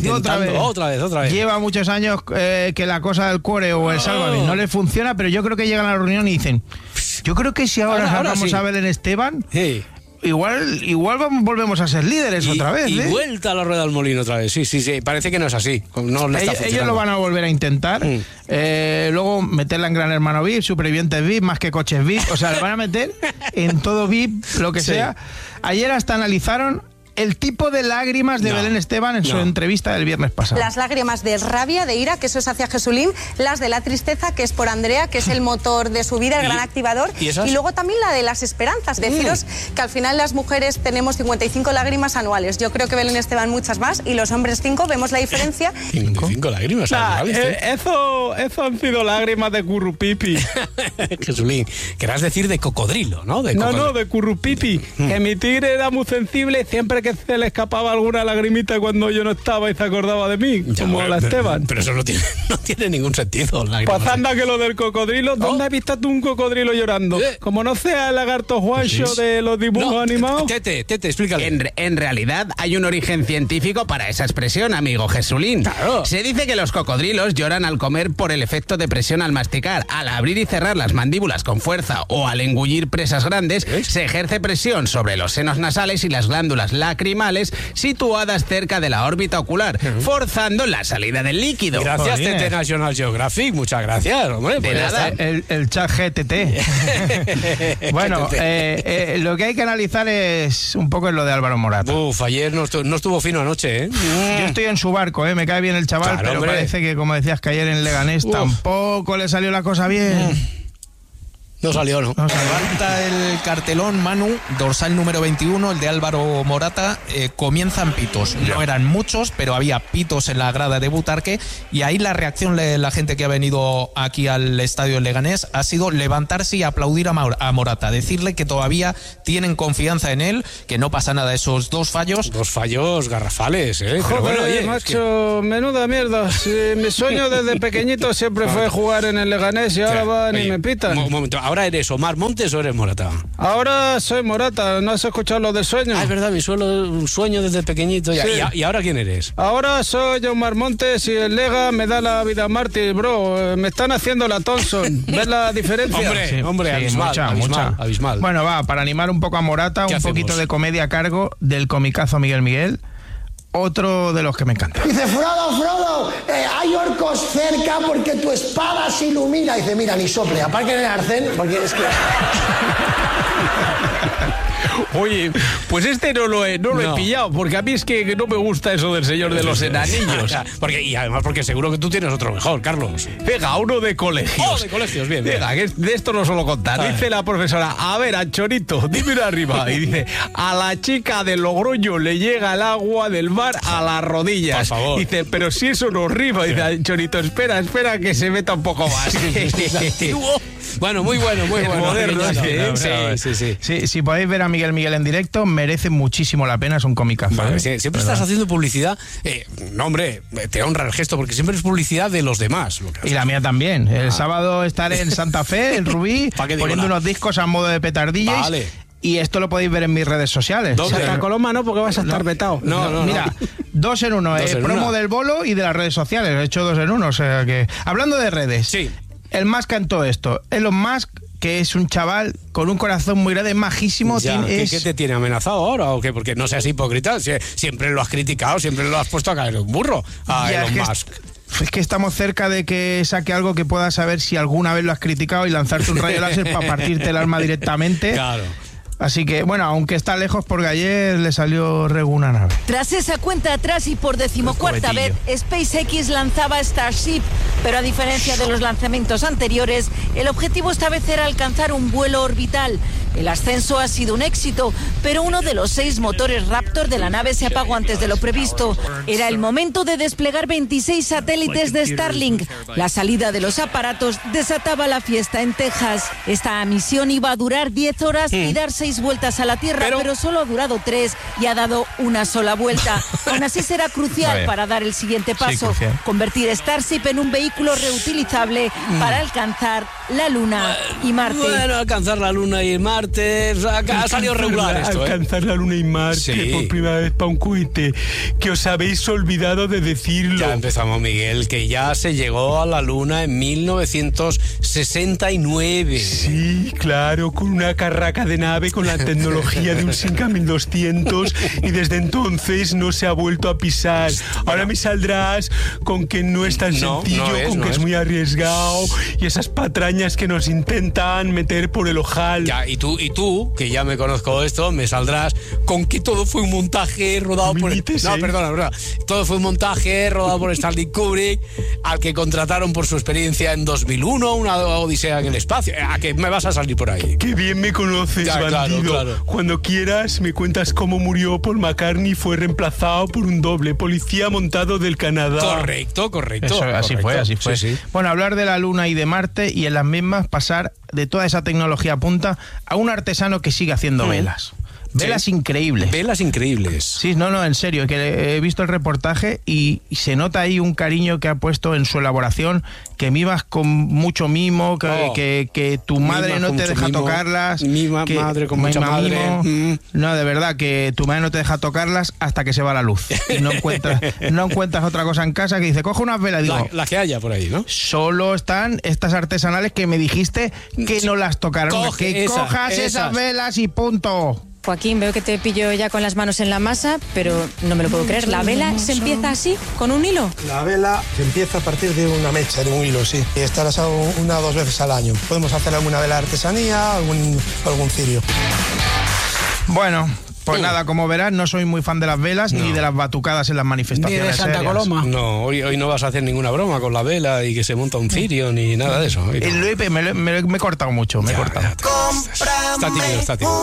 vez. Lleva muchos años que la cosa del cuore o el Sálvame no le funciona, pero yo creo que llegan a la reunión y dicen, yo creo que si ahora sacamos a Belén Esteban... Sí. Igual volvemos a ser líderes otra vez. Y vuelta a la rueda del molino otra vez. Sí. Parece que no es así. Ellos lo van a volver a intentar. Luego meterla en Gran Hermano VIP, Supervivientes VIP, Más que Coches VIP. O sea, le van a meter en todo VIP, lo que sea. Ayer hasta analizaron el tipo de lágrimas de Belén Esteban en su entrevista del viernes pasado. Las lágrimas de rabia, de ira, que eso es hacia Jesulín, las de la tristeza, que es por Andrea, que es el motor de su vida, el gran activador, y luego también la de las esperanzas. Deciros que al final las mujeres tenemos 55 lágrimas anuales. Yo creo que Belén Esteban muchas más, y los hombres 5, vemos la diferencia. 55 lágrimas anuales. Eso han sido lágrimas de currupipi. Jesulín, querrás decir de cocodrilo, ¿no? No, de currupipi. Que mi tigre era muy sensible, siempre que se le escapaba alguna lagrimita cuando yo no estaba y se acordaba de mí, como a la Esteban. Pero eso no tiene ningún sentido. Pues anda que lo del cocodrilo, ¿dónde has visto tú un cocodrilo llorando? Como no sea el lagarto Juancho de los dibujos animados. Tete, explícale. En realidad hay un origen científico para esa expresión, amigo Jesulín. Claro. Se dice que los cocodrilos lloran al comer por el efecto de presión al masticar. Al abrir y cerrar las mandíbulas con fuerza o al engullir presas grandes, se ejerce presión sobre los senos nasales y las glándulas lácteas lacrimales situadas cerca de la órbita ocular, forzando la salida del líquido. Gracias, TT National Geographic, muchas gracias, hombre. De nada. El chat GTT. Bueno, lo que hay que analizar es un poco lo de Álvaro Morata. Ayer no estuvo fino anoche, ¿eh? Yo estoy en su barco, me cae bien el chaval, claro, pero hombre, parece que, como decías, que ayer en Leganés tampoco le salió la cosa bien. No salió, ¿no? Levanta el cartelón, Manu, dorsal número 21, el de Álvaro Morata, comienzan pitos. No eran muchos, pero había pitos en la grada de Butarque, y ahí la reacción de la gente que ha venido aquí al estadio Leganés ha sido levantarse y aplaudir a Morata, decirle que todavía tienen confianza en él, que no pasa nada, esos dos fallos. Dos fallos garrafales, ¿eh? Joder, bueno, oye, macho, menuda mierda. Si mi sueño desde pequeñito siempre fue jugar en el Leganés y ahora van y me pitan. Un momento, ¿ahora eres Omar Montes o eres Morata? Ahora soy Morata, ¿no has escuchado lo del sueño? Ah, es verdad, mi sueño desde pequeñito. Sí. ¿Y ahora quién eres? Ahora soy Omar Montes y el Lega me da la vida mártir, bro. Me están haciendo la Thompson. ¿Ves la diferencia? Hombre, abismal. Bueno, para animar un poco a Morata, un poquito de comedia a cargo del comicazo Miguel Miguel. Otro de los que me encanta. Dice, Frodo, hay orcos cerca porque tu espada se ilumina. Dice, mira, ni sople, aparte en el arcén, porque es que... Oye, pues este no lo he pillado, porque a mí es que no me gusta eso del Señor de los Enanillos. Y además porque seguro que tú tienes otro mejor, Carlos. Venga, uno de colegios. De colegios, bien. Venga, que de esto no suelo contar. Dice la profesora, a ver, Anchorito, dímelo arriba. Y dice, a la chica de Logroño le llega el agua del mar a las rodillas. Por favor. Dice, pero si eso no rima. Dice, Anchorito, espera que se meta un poco más. Bueno, muy bueno. Moderno, sí. Si podéis ver a Miguel en directo, merece muchísimo la pena, es un comicazo. Vale, siempre estás haciendo publicidad. No, hombre, te honra el gesto, porque siempre es publicidad de los demás. Y la mía también. El sábado estaré en Santa Fe, en Rubí, poniendo unos discos a modo de petardillas. Vale. Y esto lo podéis ver en mis redes sociales. Santa Coloma no, porque vas a estar vetado. No. Mira, 2 en 1. Promo del bolo y de las redes sociales. He hecho 2 en 1. O sea que. Hablando de redes. Sí. El Musk en todo esto. Elon Musk, que es un chaval con un corazón muy grande, majísimo. ¿Qué te tiene amenazado ahora o qué? Porque no seas hipócrita. Siempre lo has criticado, siempre lo has puesto a caer un burro a Elon Musk. Es que estamos cerca de que saque algo que puedas saber si alguna vez lo has criticado y lanzarte un rayo láser para partirte el alma directamente. Claro. Así que, bueno, aunque está lejos, porque ayer le salió una nave. Tras esa cuenta atrás y por 14ª vez, SpaceX lanzaba Starship, pero a diferencia de los lanzamientos anteriores, el objetivo esta vez era alcanzar un vuelo orbital. El ascenso ha sido un éxito, pero uno de los 6 motores Raptor de la nave se apagó antes de lo previsto. Era el momento de desplegar 26 satélites de Starlink. La salida de los aparatos desataba la fiesta en Texas. Esta misión iba a durar 10 horas y dar 6 vueltas a la Tierra, pero solo ha durado 3 y ha dado una sola vuelta. Aún así será crucial para dar el siguiente paso, convertir Starship en un vehículo reutilizable para alcanzar la Luna y Marte. Bueno, alcanzar la Luna y Marte ha salido regular esto. Alcanzar la Luna y Marte por primera vez para un cohete, que os habéis olvidado de decirlo. Ya empezamos, Miguel, que ya se llegó a la Luna en 1969. Sí, claro, con una carraca de nave con la tecnología de un Simca 1200 y desde entonces no se ha vuelto a pisar. Ahora me saldrás con que no es tan sencillo, con que es muy arriesgado y esas patrañas que nos intentan meter por el ojal. Ya, y tú, que ya me conozco esto, me saldrás con que todo fue un montaje rodado por... Perdona. Todo fue un montaje rodado por Stanley Kubrick, al que contrataron por su experiencia en 2001, una odisea en el espacio. ¿A que me vas a salir por ahí? Qué bien me conoces, bandido. Claro. Cuando quieras me cuentas cómo murió Paul McCartney y fue reemplazado por un doble policía montado del Canadá. Correcto. Así fue. Sí. Bueno, hablar de la Luna y de Marte y en las mismas pasar de toda esa tecnología punta a un artesano que sigue haciendo velas. Velas increíbles. Velas increíbles. Sí, no, en serio, que he visto el reportaje y se nota ahí un cariño que ha puesto en su elaboración, que mimas con mucho mimo, que tu madre no te deja tocarlas. Madre con mucha madre. No, de verdad, que tu madre no te deja tocarlas hasta que se va la luz. Y no encuentras otra cosa en casa que dice, coge unas velas. Digo, la que haya por ahí, ¿no? Solo están estas artesanales que me dijiste que no las tocaran. Cojas esas velas y punto. Joaquín, veo que te pillo ya con las manos en la masa, pero no me lo puedo creer. ¿La vela se empieza así, con un hilo? La vela se empieza a partir de una mecha, de un hilo, sí. Y está asado 1 o 2 veces al año. Podemos hacer alguna vela de artesanía, algún cirio. Bueno, pues nada, como verás, no soy muy fan de las velas ni de las batucadas en las manifestaciones. Ni de Santa Coloma. No, hoy no vas a hacer ninguna broma con la vela y que se monta un cirio ni nada de eso. No. Me he cortado mucho, me he cortado. Está tímido.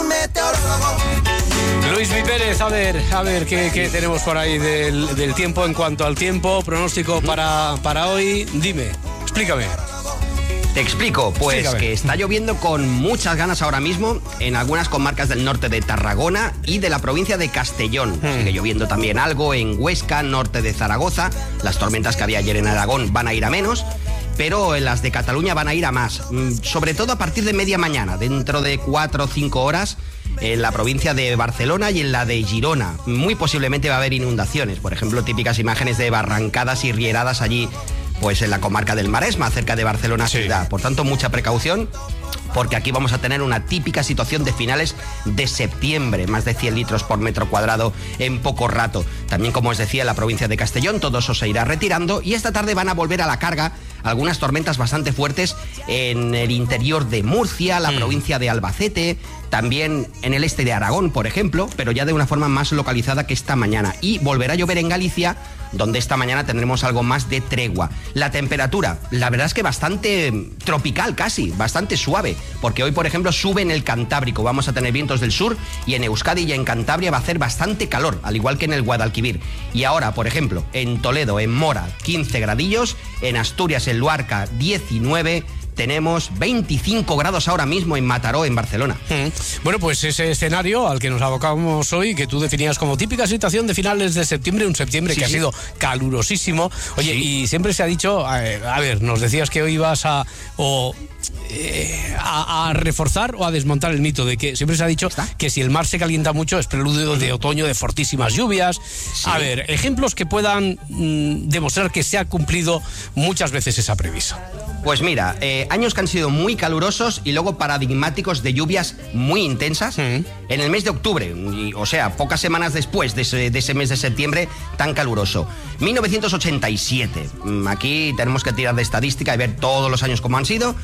Luis Mi Pérez, a ver qué tenemos por ahí del tiempo en cuanto al tiempo. Pronóstico para hoy. Dime, explícame. Te explico, pues Explícame. Que está lloviendo con muchas ganas ahora mismo en algunas comarcas del norte de Tarragona y de la provincia de Castellón. Sigue lloviendo también algo en Huesca, norte de Zaragoza. Las tormentas que había ayer en Aragón van a ir a menos, pero en las de Cataluña van a ir a más. Sobre todo a partir de media mañana, dentro de 4 o 5 horas, en la provincia de Barcelona y en la de Girona. Muy posiblemente va a haber inundaciones, por ejemplo, típicas imágenes de barrancadas y rieradas allí, pues en la comarca del Maresma, cerca de Barcelona ciudad. Por tanto, mucha precaución, porque aquí vamos a tener una típica situación de finales de septiembre, más de 100 litros por metro cuadrado en poco rato. También, como os decía, en la provincia de Castellón, todo eso se irá retirando y esta tarde van a volver a la carga algunas tormentas bastante fuertes en el interior de Murcia, la provincia de Albacete, también en el este de Aragón, por ejemplo, pero ya de una forma más localizada que esta mañana. Y volverá a llover en Galicia, donde esta mañana tendremos algo más de tregua. La temperatura, la verdad es que bastante tropical casi, bastante suave, porque hoy, por ejemplo, sube en el Cantábrico, vamos a tener vientos del sur y en Euskadi y en Cantabria va a hacer bastante calor, al igual que en el Guadalquivir. Y ahora, por ejemplo, en Toledo, en Mora, 15 gradillos, en Asturias, en Luarca, 19, tenemos 25 grados ahora mismo en Mataró, en Barcelona. Bueno, pues ese escenario al que nos abocamos hoy, que tú definías como típica situación de finales de septiembre, un septiembre que ha sido calurosísimo. Oye, y siempre se ha dicho, a ver, nos decías que hoy vas a reforzar o a desmontar el mito de que siempre se ha dicho que si el mar se calienta mucho es preludio de otoño, de fortísimas lluvias. A ver, ejemplos que puedan demostrar que se ha cumplido muchas veces esa previsión. Pues mira, años que han sido muy calurosos y luego paradigmáticos de lluvias muy intensas en el mes de octubre, o sea, pocas semanas después de ese mes de septiembre tan caluroso. 1987, aquí tenemos que tirar de estadística y ver todos los años como han sido.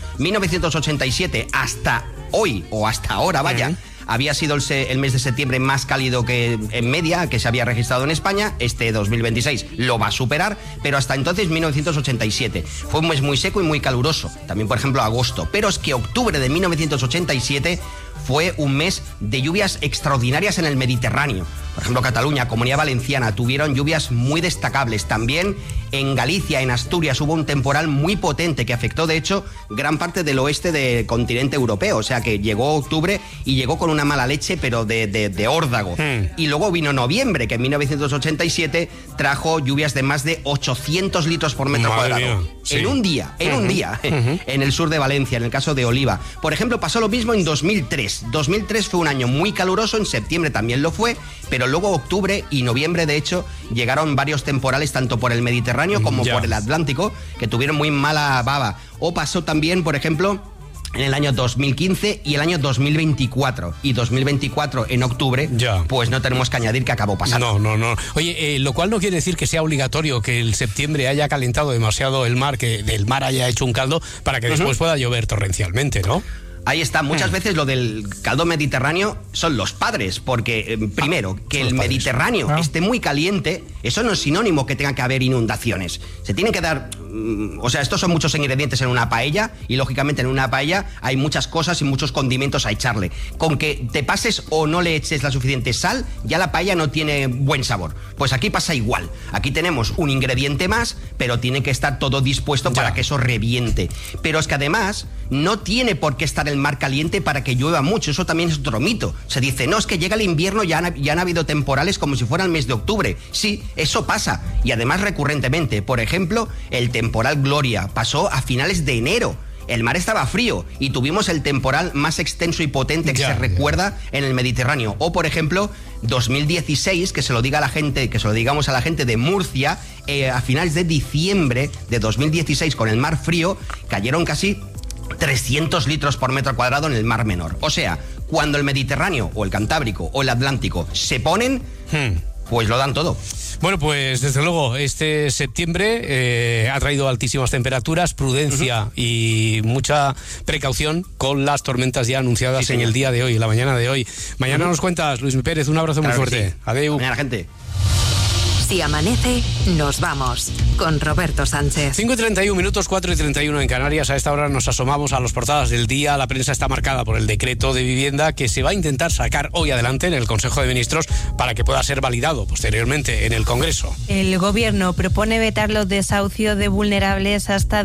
1987 hasta hoy, o hasta ahora, vaya, había sido el mes de septiembre más cálido que en media que se había registrado en España. Este 2026 lo va a superar, pero hasta entonces 1987 fue un mes muy seco y muy caluroso. También, por ejemplo, agosto. Pero es que octubre de 1987 fue un mes de lluvias extraordinarias en el Mediterráneo. Por ejemplo, Cataluña, Comunidad Valenciana tuvieron lluvias muy destacables. También en Galicia, en Asturias, hubo un temporal muy potente que afectó, de hecho, gran parte del oeste del continente europeo. O sea que llegó octubre y llegó con una mala leche, pero de órdago. Y luego vino noviembre, que en 1987 trajo lluvias de más de 800 litros por metro cuadrado. En un día, en el sur de Valencia, en el caso de Oliva. Por ejemplo, pasó lo mismo en 2003. 2003 fue un año muy caluroso, en septiembre también lo fue, pero luego octubre y noviembre, de hecho, llegaron varios temporales tanto por el Mediterráneo como por el Atlántico, que tuvieron muy mala baba. O pasó también, por ejemplo, en el año 2015 y el año 2024. Y 2024 en octubre, pues no tenemos que añadir que acabó pasando. No. Oye, lo cual no quiere decir que sea obligatorio que el septiembre haya calentado demasiado el mar, que del mar haya hecho un caldo para que después pueda llover torrencialmente, ¿no? Ahí está, muchas veces lo del caldo mediterráneo son los padres, porque primero, que el Mediterráneo esté muy caliente, eso no es sinónimo que tenga que haber inundaciones. Se tienen que dar, o sea, estos son muchos ingredientes en una paella y lógicamente en una paella hay muchas cosas y muchos condimentos a echarle. Con que te pases o no le eches la suficiente sal, ya la paella no tiene buen sabor. Pues aquí pasa igual. Aquí tenemos un ingrediente más, pero tiene que estar todo dispuesto para que eso reviente. Pero es que además no tiene por qué estar el mar caliente para que llueva mucho. Eso también es otro mito. Se dice, no, es que llega el invierno, ya han habido temporales como si fuera el mes de octubre. Sí, eso pasa. Y además recurrentemente. Por ejemplo, el temporal Gloria pasó a finales de enero. El mar estaba frío y tuvimos el temporal más extenso y potente que se recuerda en el Mediterráneo. O, por ejemplo, 2016, que se lo digamos a la gente de Murcia, a finales de diciembre de 2016, con el mar frío, cayeron casi 300 litros por metro cuadrado en el Mar Menor. O sea, Cuando el Mediterráneo o el Cantábrico o el Atlántico se ponen, pues lo dan todo. Bueno, pues desde luego este septiembre ha traído altísimas temperaturas, prudencia y mucha precaución con las tormentas ya anunciadas en el día de hoy, la mañana de hoy. Mañana nos cuentas, Luis Pérez, un abrazo muy fuerte. Sí. Adeu. Mañana, gente. Si amanece, nos vamos con Roberto Sánchez. 5:31 minutos, 4:31 en Canarias. A esta hora nos asomamos a las portadas del día. La prensa está marcada por el decreto de vivienda que se va a intentar sacar hoy adelante en el Consejo de Ministros para que pueda ser validado posteriormente en el Congreso. El Gobierno propone vetar los desahucios de vulnerables hasta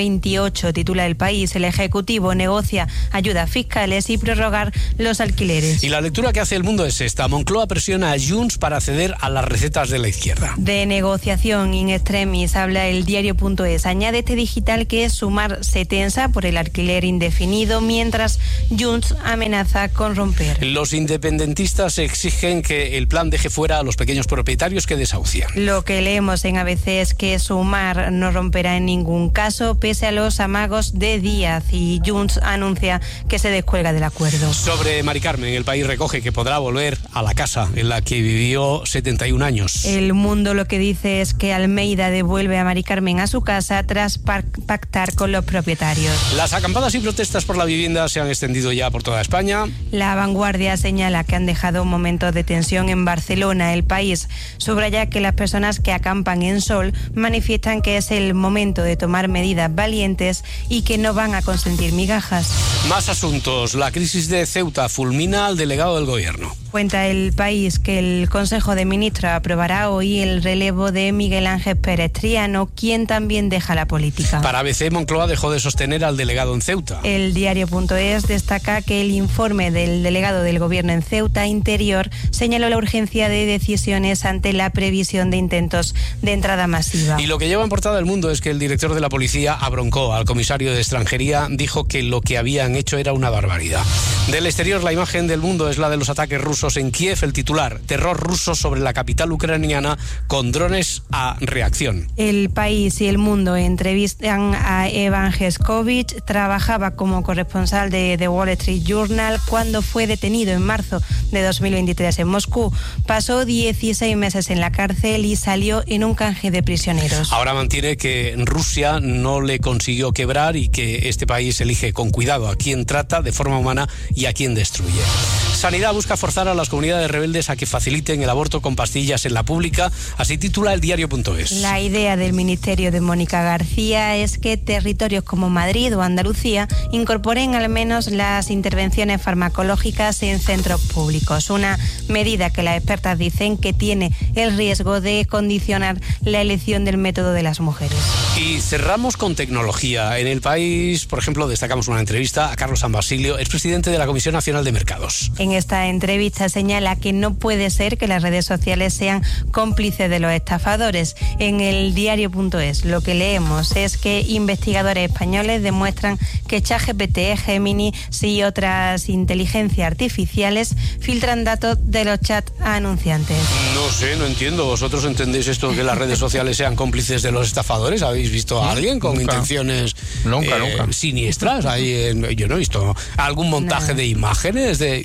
2028, titula El País. El Ejecutivo negocia ayudas fiscales y prorrogar los alquileres. Y la lectura que hace El Mundo es esta. Moncloa presiona a Junts para ceder a las recetas de la izquierda. De negociación in extremis habla el diario.es. Añade este digital que Sumar se tensa por el alquiler indefinido, mientras Junts amenaza con romper. Los independentistas exigen que el plan deje fuera a los pequeños propietarios que desahucian. Lo que leemos en ABC es que Sumar no romperá en ningún caso, pese a los amagos de Díaz, y Junts anuncia que se descuelga del acuerdo. Sobre Mari Carmen, El País recoge que podrá volver a la casa en la que vivió 71 años. El Mundo lo que dice es que Almeida devuelve a Mari Carmen a su casa tras pactar con los propietarios. Las acampadas y protestas por la vivienda se han extendido ya por toda España. La Vanguardia señala que han dejado momentos de tensión en Barcelona. El País subraya que las personas que acampan en Sol manifiestan que es el momento de tomar medidas valientes y que no van a consentir migajas. Más asuntos. La crisis de Ceuta fulmina al delegado del Gobierno. Cuenta El País que el Consejo de Ministros aprobará hoy el relevo de Miguel Ángel Pérez Triano, quien también deja la política. Para ABC, Moncloa dejó de sostener al delegado en Ceuta. El diario.es destaca que el informe del delegado del Gobierno en Ceuta, Interior, señaló la urgencia de decisiones ante la previsión de intentos de entrada masiva. Y lo que lleva en portada El Mundo es que el director de la policía abroncó al comisario de Extranjería, dijo que lo que habían hecho era una barbaridad. Del exterior, la imagen del Mundo es la de los ataques rusos en Kiev. El titular: terror ruso sobre la capital ucraniana con drones a reacción. El País y El Mundo entrevistan a Evan Geskovich. Trabajaba como corresponsal de The Wall Street Journal cuando fue detenido en marzo de 2023 en Moscú. Pasó 16 meses en la cárcel y salió en un canje de prisioneros. Ahora mantiene que Rusia no le consiguió quebrar y que este país elige con cuidado a quién trata de forma humana y a quién destruye. Sanidad busca forzar a las comunidades rebeldes a que faciliten el aborto con pastillas en la pública, así titula el diario.es. La idea del ministerio de Mónica García es que territorios como Madrid o Andalucía incorporen al menos las intervenciones farmacológicas en centros públicos, una medida que las expertas dicen que tiene el riesgo de condicionar la elección del método de las mujeres. Y cerramos con tecnología. En El País, por ejemplo, destacamos una entrevista a Carlos San Basilio, expresidente de la Comisión Nacional de Mercados. En esta entrevista señala que no puede ser que las redes sociales sean cómplices de los estafadores. En el diario.es lo que leemos es que investigadores españoles demuestran que ChatGPT, Gemini y otras inteligencias artificiales filtran datos de los chats a anunciantes. No sé, no entiendo. ¿Vosotros entendéis esto que las redes sociales sean cómplices de los estafadores? ¿Habéis visto a alguien con intenciones nunca siniestras? Yo no he visto algún montaje de imágenes de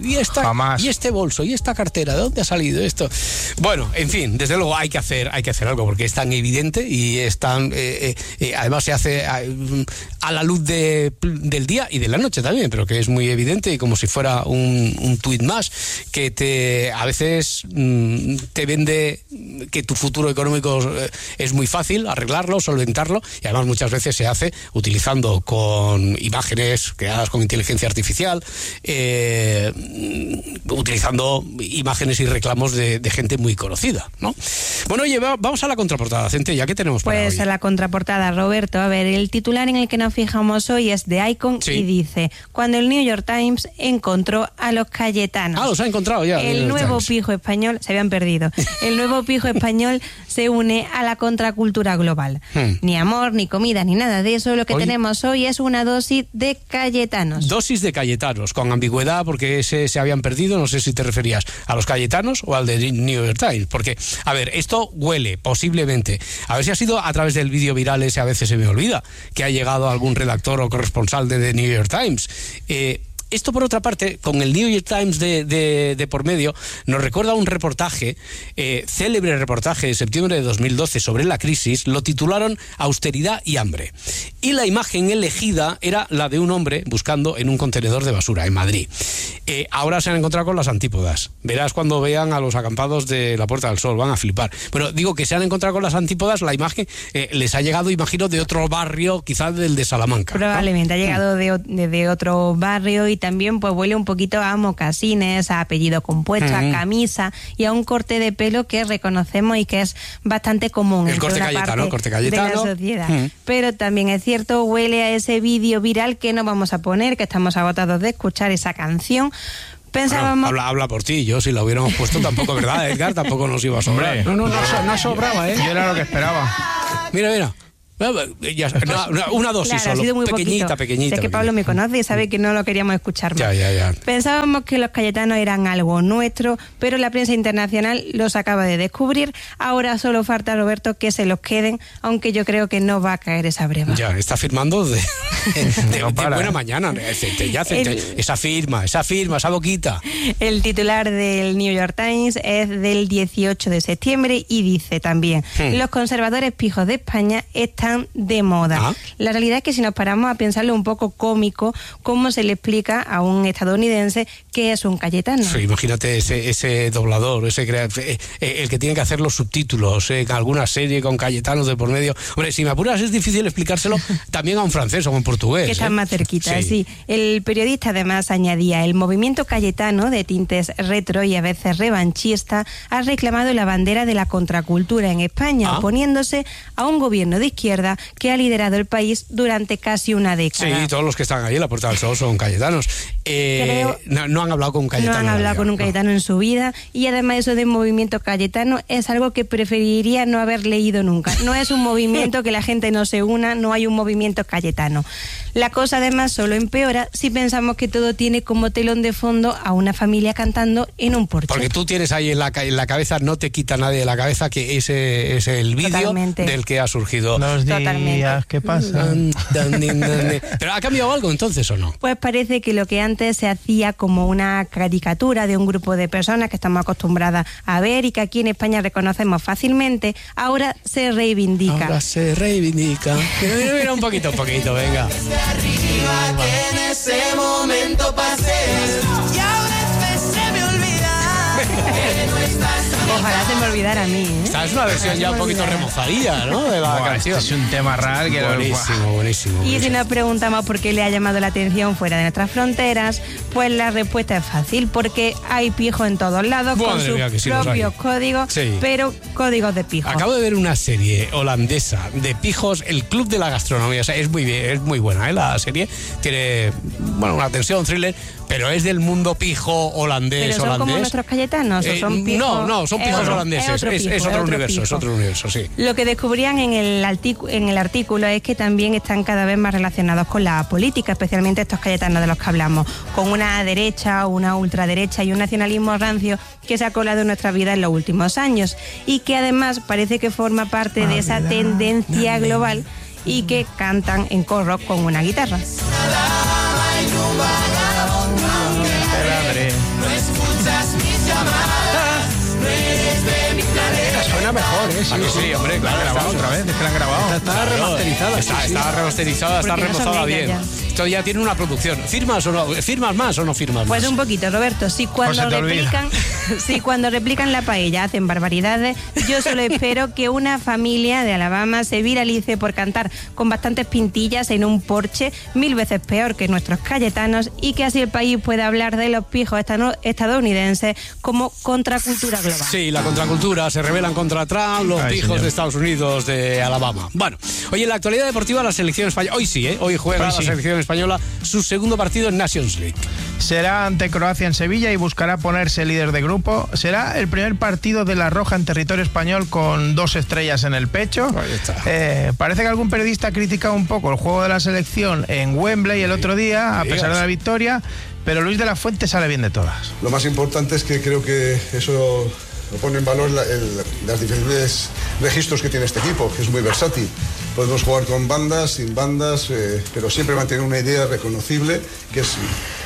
y este bolso y esta cartera, ¿de dónde ha salido esto? Bueno, en fin, desde luego hay que hacer algo porque es tan evidente y es tan además se hace a la luz del día y de la noche también, pero que es muy evidente y como si fuera un tuit más que a veces te vende que tu futuro económico es muy fácil arreglarlo, solventarlo, y además muchas veces se hace utilizando con imágenes creadas con inteligencia artificial, utilizando imágenes y reclamos de gente muy conocida, ¿no? Bueno, oye, vamos a la contraportada, Centella, ¿qué tenemos para hoy? Pues a la contraportada, Roberto, a ver, el titular en el que nos fijamos hoy es de Icon y dice: cuando el New York Times encontró a los Cayetanos. Ah, los ha encontrado ya. El nuevo pijo español, se habían perdido, el nuevo pijo español se une a la contracultura global. Ni amor, ni comida, ni nada de eso. Lo que tenemos hoy es una dosis de Cayetanos. Dosis de Cayetanos, con ambigüedad, porque se habían perdido. No sé si te referías a los Cayetanos o al de New York Times, porque, a ver, esto huele, posiblemente, a ver si ha sido a través del vídeo viral ese, a veces se me olvida, que ha llegado algún redactor o corresponsal de The New York Times. Esto, por otra parte, con el New York Times de por medio, nos recuerda un reportaje, célebre reportaje de septiembre de 2012 sobre la crisis. Lo titularon Austeridad y hambre. Y la imagen elegida era la de un hombre buscando en un contenedor de basura en Madrid. Ahora se han encontrado con las antípodas. Verás cuando vean a los acampados de la Puerta del Sol, van a flipar. Pero digo que se han encontrado con las antípodas, la imagen les ha llegado, imagino, de otro barrio, quizás del de Salamanca. Probablemente ha llegado de otro barrio, y también pues huele un poquito a mocasines, a apellido compuesto, a camisa y a un corte de pelo que reconocemos y que es bastante común. El corte Cayetano, corte Cayetano. De la sociedad. Pero también es cierto, huele a ese vídeo viral que no vamos a poner, que estamos agotados de escuchar esa canción. Pensábamos... Bueno, habla por ti. Yo, si la hubiéramos puesto, tampoco, ¿verdad, Edgar? Tampoco nos iba a sobrar. No sobraba, ¿eh? Yo era lo que esperaba. Mira. Una dosis, claro, solo, ha sido muy pequeñita. Sé que Pablo me conoce y sabe que no lo queríamos escuchar más. Ya. Pensábamos que los cayetanos eran algo nuestro, pero la prensa internacional los acaba de descubrir. Ahora solo falta, Roberto, que se los queden, aunque yo creo que no va a caer esa breva. Ya, está firmando de buena mañana. Esa firma, esa boquita. El titular del New York Times es del 18 de septiembre y dice también: los conservadores pijos de España están de moda. La realidad es que si nos paramos a pensarlo, un poco cómico cómo se le explica a un estadounidense que es un cayetano. Sí, imagínate ese doblador, el que tiene que hacer los subtítulos en alguna serie con cayetanos de por medio. Hombre, si me apuras, es difícil explicárselo también a un francés o a un portugués. Que están más cerquita, sí. El periodista además añadía: el movimiento cayetano, de tintes retro y a veces revanchista, ha reclamado la bandera de la contracultura en España, oponiéndose a un gobierno de izquierda que ha liderado el país durante casi una década. Sí, todos los que están ahí en la Puerta del Sol son cayetanos. No han hablado con un cayetano. No han hablado con un cayetano en su vida, y además eso de movimiento cayetano es algo que preferiría no haber leído nunca. No es un movimiento que la gente no se una, no hay un movimiento cayetano. La cosa además solo empeora si pensamos que todo tiene como telón de fondo a una familia cantando en un porche. Porque tú tienes ahí en la cabeza, no te quita nadie de la cabeza que ese es el vídeo del que ha surgido. Los días que pasan. ¿Pero ha cambiado algo entonces o no? Pues parece que lo que antes se hacía como una caricatura de un grupo de personas que estamos acostumbradas a ver y que aquí en España reconocemos fácilmente, ahora se reivindica. Mira un poquito, venga. Arriba que en ese momento pasé y ahora se me olvida que no estás. Ojalá se me olvidara a mí, ¿eh? Esta es una versión ya un poquito remozadilla, ¿no? De la canción. Es un tema raro que buenísimo. Y si nos preguntamos por qué le ha llamado la atención fuera de nuestras fronteras, pues la respuesta es fácil: porque hay pijos en todos lados, con sus propios códigos, pero códigos de pijos. Acabo de ver una serie holandesa de pijos, El Club de la Gastronomía. O sea, es muy buena, ¿eh? La serie tiene, una tensión, thriller, pero es del mundo pijo holandés. ¿Pero son como nuestros cayetanos o son pijos? No, son pijos holandeses. Es otro universo, sí. Lo que descubrían en el artículo es que también están cada vez más relacionados con la política, especialmente estos cayetanos de los que hablamos, con una derecha, una ultraderecha y un nacionalismo rancio que se ha colado en nuestra vida en los últimos años, y que además parece que forma parte de esa tendencia global, y que cantan en coro con una guitarra. Suena mejor, ¿eh? Sí, hombre, claro. Grabado otra vez, es que la han grabado. Está remasterizada. Está remasterizada, está remozada bien. Esto ya tiene una producción. ¿Firmas más o no firmas más? Pues un poquito, Roberto. Si cuando replican la paella hacen barbaridades, yo solo espero que una familia de Alabama se viralice por cantar con bastantes pintillas en un porche, 1000 veces peor que nuestros cayetanos, y que así el país pueda hablar de los pijos estadounidenses como contracultura global. Sí, la contracultura, se rebelan contra Trump, los pijos de Estados Unidos, de Alabama. Bueno, oye, en la actualidad deportiva, la selección española, hoy sí, hoy juega la selección española su segundo partido en Nations League. Será ante Croacia en Sevilla y buscará ponerse líder de grupo. Será el primer partido de la Roja en territorio español con 2 estrellas en el pecho. Ahí está. Parece que algún periodista ha criticado un poco el juego de la selección en Wembley el otro día, a pesar de la victoria, pero Luis de la Fuente sale bien de todas. Lo más importante es que creo que eso lo pone en valor las diferentes registros que tiene este equipo, que es muy versátil. Podemos jugar con bandas, sin bandas, pero siempre mantener una idea reconocible, que es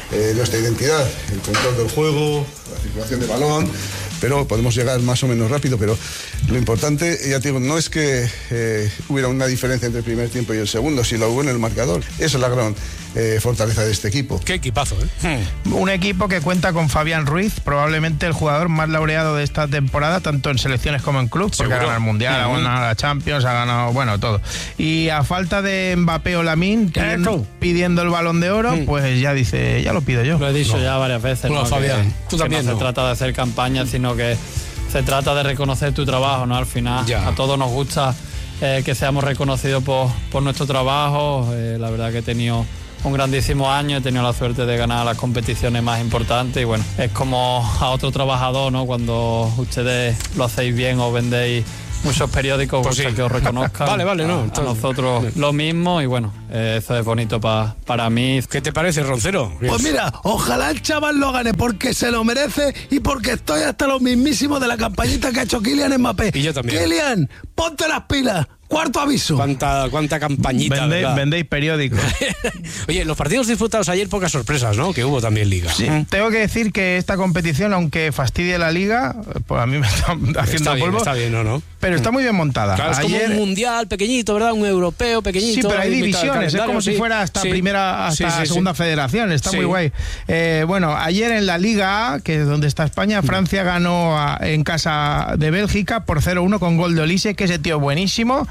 nuestra identidad, el control del juego, la circulación de balón, pero podemos llegar más o menos rápido, pero lo importante, ya te digo, no es que hubiera una diferencia entre el primer tiempo y el segundo, si lo hubo en el marcador. Esa es la gran fortaleza de este equipo. Qué equipazo, ¿eh? Un equipo que cuenta con Fabián Ruiz, probablemente el jugador más laureado de esta temporada, tanto en selecciones como en club, porque ha ganado el Mundial, ha ganado la Champions, ha ganado, bueno, todo. Y a falta de Mbappé o Lamine pidiendo el Balón de Oro, pues ya dice, ya lo pido yo. Lo he dicho ya varias veces. Bueno, Fabián, tú también. No se trata de hacer campaña, sino que se trata de reconocer tu trabajo, ¿no? Al final, a todos nos gusta que seamos reconocidos por nuestro trabajo. La verdad que he tenido un grandísimo año, he tenido la suerte de ganar las competiciones más importantes y bueno, es como a otro trabajador, ¿no? Cuando ustedes lo hacéis bien o vendéis muchos periódicos, pues que os reconozcan. Vale, no. A nosotros lo mismo y bueno, eso es bonito para mí. ¿Qué te parece, Roncero? Pues mira, ojalá el chaval lo gane porque se lo merece y porque estoy hasta lo mismísimo de la campañita que ha hecho Kylian Mbappé. Y yo también. Kylian, ponte las pilas. Cuarto aviso. Cuánta campañita. Vendéis periódicos. Oye, los partidos disfrutados ayer, pocas sorpresas, ¿no? Que hubo también Liga. Sí. Tengo que decir que esta competición, aunque fastidie la Liga, pues a mí me está haciendo polvo. Está bien, ¿no? Pero está muy bien montada. Claro, es como un mundial pequeñito, ¿verdad? Un europeo pequeñito. Sí, pero hay divisiones. Es como si fuera hasta segunda federación. Está muy guay. Bueno, ayer en la Liga A, que es donde está España, Francia ganó en casa de Bélgica por 0-1 con gol de Olise, que ese tío buenísimo.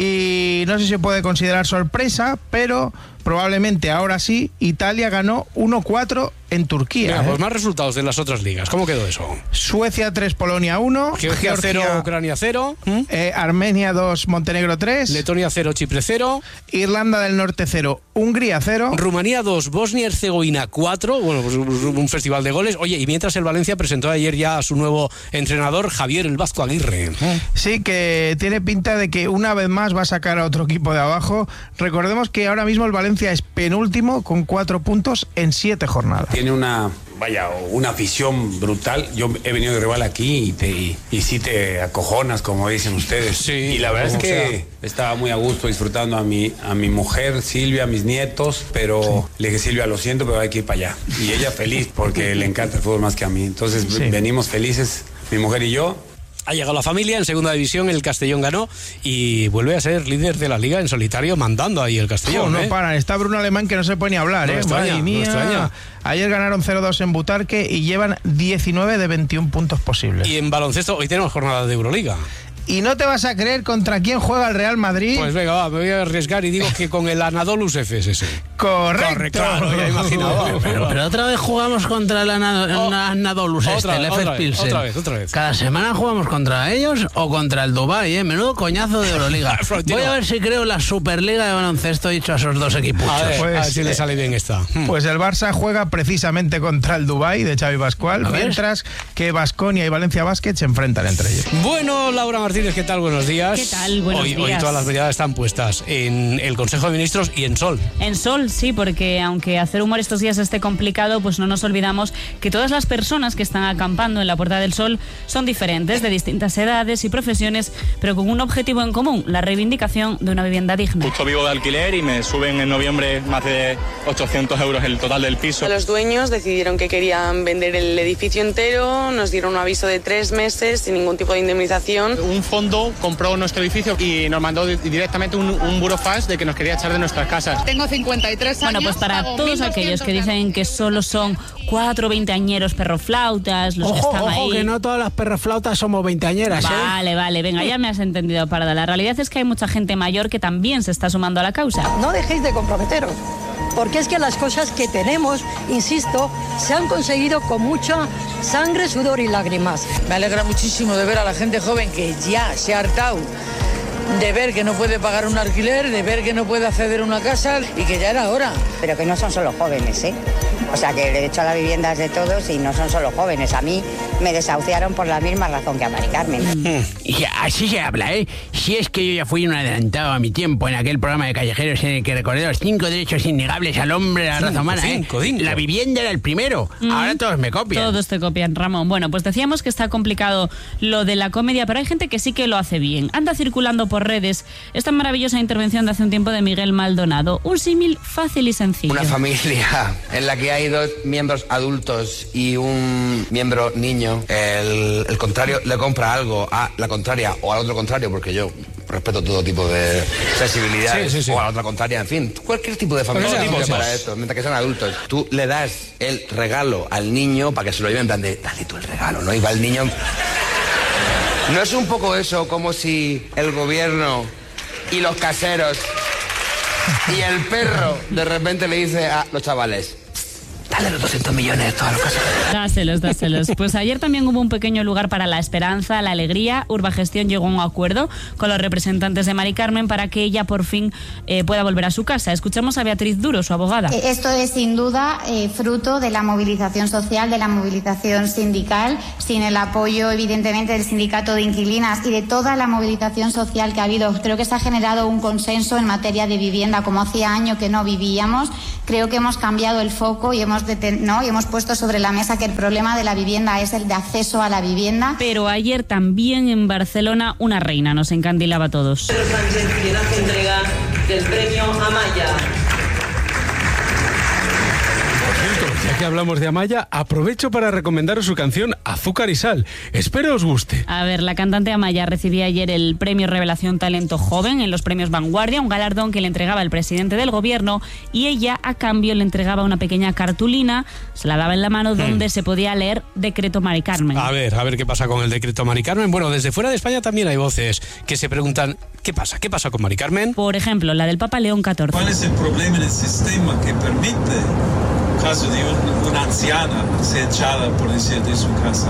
Y no sé si se puede considerar sorpresa, pero probablemente ahora sí, Italia ganó 1-4 en Turquía. Mira, pues más resultados de las otras ligas. ¿Cómo quedó eso? Suecia 3, Polonia 1. Georgia 0, Ucrania 0. Armenia 2, Montenegro 3. Letonia 0, Chipre 0. Irlanda del Norte 0, Hungría 0. Rumanía 2, Bosnia y Herzegovina 4. Bueno, pues un festival de goles. Oye, y mientras el Valencia presentó ayer ya a su nuevo entrenador, Javier el Vasco Aguirre. Sí, que tiene pinta de que una vez más va a sacar a otro equipo de abajo. Recordemos que ahora mismo el Valencia es penúltimo con 4 puntos en 7 jornadas. Tiene una afición brutal. Yo he venido de rival aquí y sí te acojonas, como dicen ustedes. Sí, y la verdad es que estaba muy a gusto disfrutando a mi mujer, Silvia, a mis nietos, pero le dije, Silvia, lo siento, pero hay que ir para allá. Y ella feliz porque le encanta el fútbol más que a mí. Entonces venimos felices, mi mujer y yo. Ha llegado la familia en segunda división, el Castellón ganó y vuelve a ser líder de la Liga en solitario, mandando ahí el Castellón. No paran, está Bruno Alemán que no se puede ni hablar, Madre mía. Ayer ganaron 0-2 en Butarque y llevan 19 de 21 puntos posibles. Y en baloncesto hoy tenemos jornada de Euroliga. Y no te vas a creer contra quién juega el Real Madrid. Pues venga, me voy a arriesgar y digo que con el Anadolu Efes. Correcto. Claro, ya imaginaba. Pero otra vez jugamos contra el Anadolu el Efes Pilsen. Otra vez. ¿Cada semana jugamos contra ellos o contra el Dubái? Menudo coñazo de Euroliga. Voy a ver si creo la Superliga de baloncesto dicho a esos dos equipos. A ver si le sale bien esta. Pues el Barça juega precisamente contra el Dubái de Xavi Pascual, mientras que Baskonia y Valencia Basket se enfrentan entre ellos. Bueno, Laura Martínez, ¿qué tal? Buenos días. ¿Qué tal? Buenos días. Hoy todas las miradas están puestas en el Consejo de Ministros y en Sol. En Sol, sí, porque aunque hacer humor estos días esté complicado, pues no nos olvidamos que todas las personas que están acampando en la Puerta del Sol son diferentes, de distintas edades y profesiones, pero con un objetivo en común, la reivindicación de una vivienda digna. Justo vivo de alquiler y me suben en noviembre más de 800 euros el total del piso. Los dueños decidieron que querían vender el edificio entero, nos dieron un aviso de 3 meses sin ningún tipo de indemnización. Un fondo compró nuestro edificio y nos mandó directamente un burofax de que nos quería echar de nuestras casas. Tengo 53 años. Bueno, pues para todos aquellos que dicen que solo son 4 veinteañeros perroflautas, los que están ahí... Ojo, que no todas las perroflautas somos veinteañeras, Vale, venga, ya me has entendido, Parda. La realidad es que hay mucha gente mayor que también se está sumando a la causa. No dejéis de comprometeros, porque es que las cosas que tenemos, insisto, se han conseguido con mucha sangre, sudor y lágrimas. Me alegra muchísimo de ver a la gente joven que ya se ha hartado de ver que no puede pagar un alquiler, de ver que no puede acceder a una casa y que ya era hora. Pero que no son solo jóvenes, O sea, que el derecho a la vivienda es de todos y no son solo jóvenes. A mí me desahuciaron por la misma razón que a Mari Carmen. Y así se habla, Si es que yo ya fui un adelantado a mi tiempo en aquel programa de Callejeros en el que recordé los 5 derechos innegables al hombre, a la raza humana, La vivienda era el primero. Ahora todos me copian. Todos te copian, Ramón. Bueno, pues decíamos que está complicado lo de la comedia, pero hay gente que sí que lo hace bien. Anda circulando por por redes esta maravillosa intervención de hace un tiempo de Miguel Maldonado. Un símil fácil y sencillo. Una familia en la que hay 2 miembros adultos y un miembro niño, el contrario le compra algo a la contraria o al otro contrario, porque yo respeto todo tipo de sensibilidades, o a la otra contraria, en fin, cualquier tipo de familia para esto, mientras que sean adultos. Tú le das el regalo al niño para que se lo lleve en plan de, dale tú el regalo, ¿no? Y va el niño... ¿No es un poco eso como si el gobierno y los caseros y el perro de repente le dice a los chavales, dale los 200 millones todos los caseros? Dáselos. Pues ayer también hubo un pequeño lugar para la esperanza, la alegría. Urbagestión llegó a un acuerdo con los representantes de Mari Carmen para que ella por fin pueda volver a su casa. Escuchamos a Beatriz Duro, su abogada. Esto es sin duda fruto de la movilización social, de la movilización sindical, sin el apoyo evidentemente del sindicato de inquilinas y de toda la movilización social que ha habido. Creo que se ha generado un consenso en materia de vivienda, como hacía años que no vivíamos. Creo que hemos cambiado el foco y hemos puesto sobre la mesa que el problema de la vivienda es el de acceso a la vivienda. Pero ayer también en Barcelona una reina nos encandilaba a todos. Pedro Sánchez, quien hace entrega del premio Amaya. Ya que hablamos de Amaya, aprovecho para recomendaros su canción Azúcar y Sal. Espero os guste. A ver, la cantante Amaya recibía ayer el premio Revelación Talento Joven en los premios Vanguardia, un galardón que le entregaba el presidente del gobierno, y ella a cambio le entregaba una pequeña cartulina, se la daba en la mano, donde se podía leer Decreto Mari Carmen. A ver qué pasa con el Decreto Mari Carmen. Bueno, desde fuera de España también hay voces que se preguntan ¿qué pasa con Mari Carmen? Por ejemplo, la del Papa León XIV. ¿Cuál es el problema en el sistema que permite caso de una anciana ser echada, por decir, de su casa?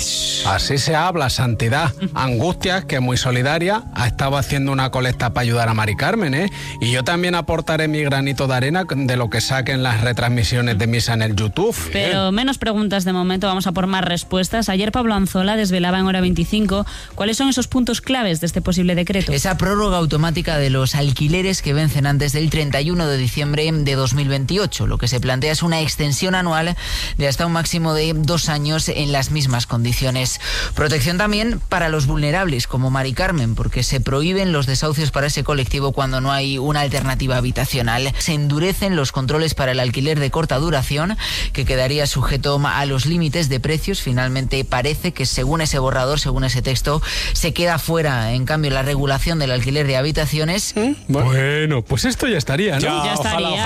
Así se habla, santidad. Angustias, que es muy solidaria, ha estado haciendo una colecta para ayudar a Mari Carmen, ¿eh? Y yo también aportaré mi granito de arena de lo que saquen las retransmisiones de misa en el YouTube. Pero menos preguntas de momento, vamos a por más respuestas. Ayer Pablo Anzola desvelaba en Hora 25 cuáles son esos puntos claves de este posible decreto. Esa prórroga automática de los alquileres que vencen antes del 31 de diciembre de 2028. Lo que se plantea es una extensión anual de hasta un máximo de 2 años en las mismas condiciones. Protección también para los vulnerables, como Mari Carmen, porque se prohíben los desahucios para ese colectivo cuando no hay una alternativa habitacional. Se endurecen los controles para el alquiler de corta duración, que quedaría sujeto a los límites de precios. Finalmente parece que según ese borrador, según ese texto, se queda fuera, en cambio, la regulación del alquiler de habitaciones. Bueno, pues esto ya estaría, ¿no? Ya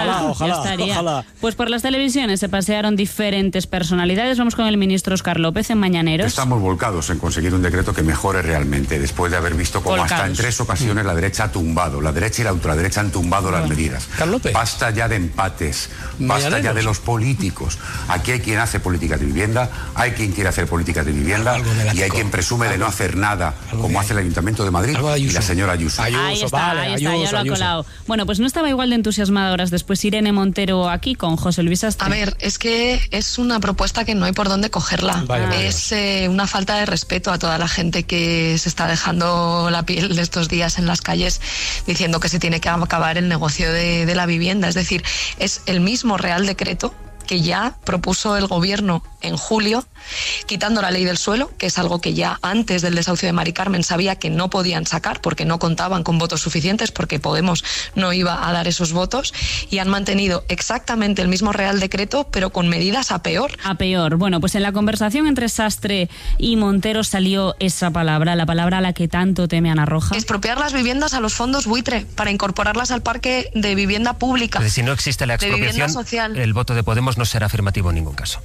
estaría. Pues por las televisiones se pasearon diferentes personalidades. Vamos con el ministro Óscar López en Mañaneros. Estamos volcados en conseguir un decreto que mejore realmente, después de haber visto cómo hasta en 3 ocasiones la derecha ha tumbado, la derecha y la ultraderecha han tumbado las medidas. Basta ya de empates, basta ya de los políticos. Aquí hay quien hace políticas de vivienda, hay quien quiere hacer políticas de vivienda y hay quien presume de no hacer nada, como hace el Ayuntamiento de Madrid y la señora Ayuso. Ahí está, ya lo ha colado. Bueno, pues no estaba igual de entusiasmada horas después Irene Montero aquí con José Luis Astre. A ver, es que es una propuesta que no hay por dónde cogerla. Es una falta de respeto a toda la gente que se está dejando la piel de estos días en las calles diciendo que se tiene que acabar el negocio de la vivienda. Es decir, es el mismo Real Decreto que ya propuso el gobierno en julio, quitando la ley del suelo, que es algo que ya antes del desahucio de Mari Carmen sabía que no podían sacar porque no contaban con votos suficientes, porque Podemos no iba a dar esos votos, y han mantenido exactamente el mismo Real Decreto, pero con medidas a peor. A peor. Bueno, pues en la conversación entre Sastre y Montero salió esa palabra, la palabra a la que tanto teme Ana Roja. Expropiar las viviendas a los fondos buitre para incorporarlas al parque de vivienda pública. Pues si no existe la expropiación, el voto de Podemos no será afirmativo en ningún caso.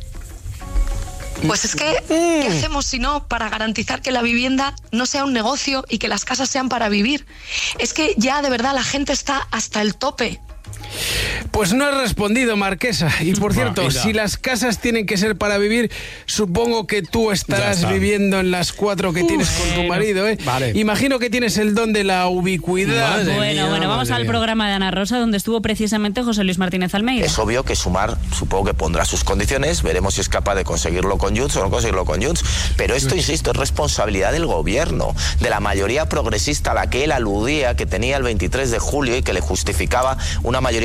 Pues es que, ¿qué hacemos si no para garantizar que la vivienda no sea un negocio y que las casas sean para vivir? Es que ya de verdad la gente está hasta el tope. Pues no has respondido, Marquesa. Y por cierto, si las casas tienen que ser para vivir, supongo que tú estarás viviendo en las 4 que tienes con tu marido, ¿eh? Vale. Imagino que tienes el don de la ubicuidad. Bueno, vamos al programa de Ana Rosa, donde estuvo precisamente José Luis Martínez Almeida. Es obvio que Sumar, supongo que pondrá sus condiciones, veremos si es capaz de conseguirlo con Junts o no conseguirlo con Junts, pero esto, insisto, es responsabilidad del gobierno, de la mayoría progresista a la que él aludía, que tenía el 23 de julio y que le justificaba una mayoría parlamentaria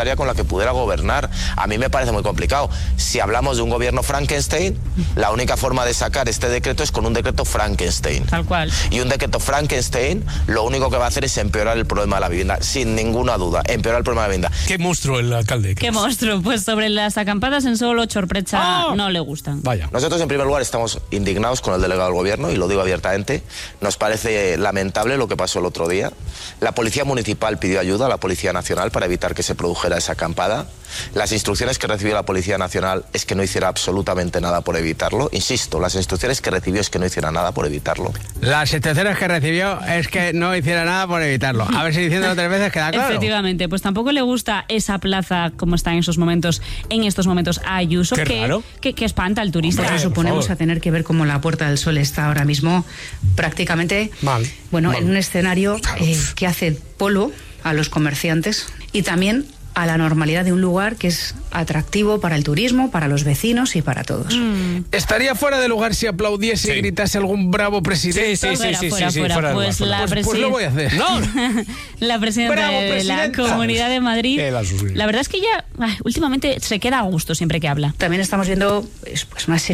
mayoría con la que pudiera gobernar. A mí me parece muy complicado. Si hablamos de un gobierno Frankenstein, la única forma de sacar este decreto es con un decreto Frankenstein. Tal cual. Y un decreto Frankenstein lo único que va a hacer es empeorar el problema de la vivienda, sin ninguna duda, empeorar el problema de la vivienda. Qué monstruo el alcalde. Qué monstruo. Pues sobre las acampadas en Solo, Chorprecha no le gustan. Vaya. Nosotros en primer lugar estamos indignados con el delegado del gobierno, y lo digo abiertamente. Nos parece lamentable lo que pasó el otro día. La Policía Municipal pidió ayuda a la Policía Nacional para evitar que se produjera esa acampada. Las instrucciones que recibió la Policía Nacional es que no hiciera absolutamente nada por evitarlo. Insisto, las instrucciones que recibió es que no hiciera nada por evitarlo. Las instrucciones que recibió es que no hiciera nada por evitarlo. A ver si diciéndolo 3 veces queda claro. Efectivamente, pues tampoco le gusta esa plaza como está en estos momentos a Ayuso, que espanta al turista. Nos suponemos a tener que ver cómo la Puerta del Sol está ahora mismo prácticamente en un escenario que hace polo a los comerciantes y también a la normalidad de un lugar que es atractivo para el turismo, para los vecinos y para todos. ¿Estaría fuera de lugar si aplaudiese y gritase algún bravo presidente? Sí, fuera. Pues lo voy a hacer. No. La presidenta de la Comunidad de Madrid, la verdad es que ella últimamente se queda a gusto siempre que habla. También estamos viendo una serie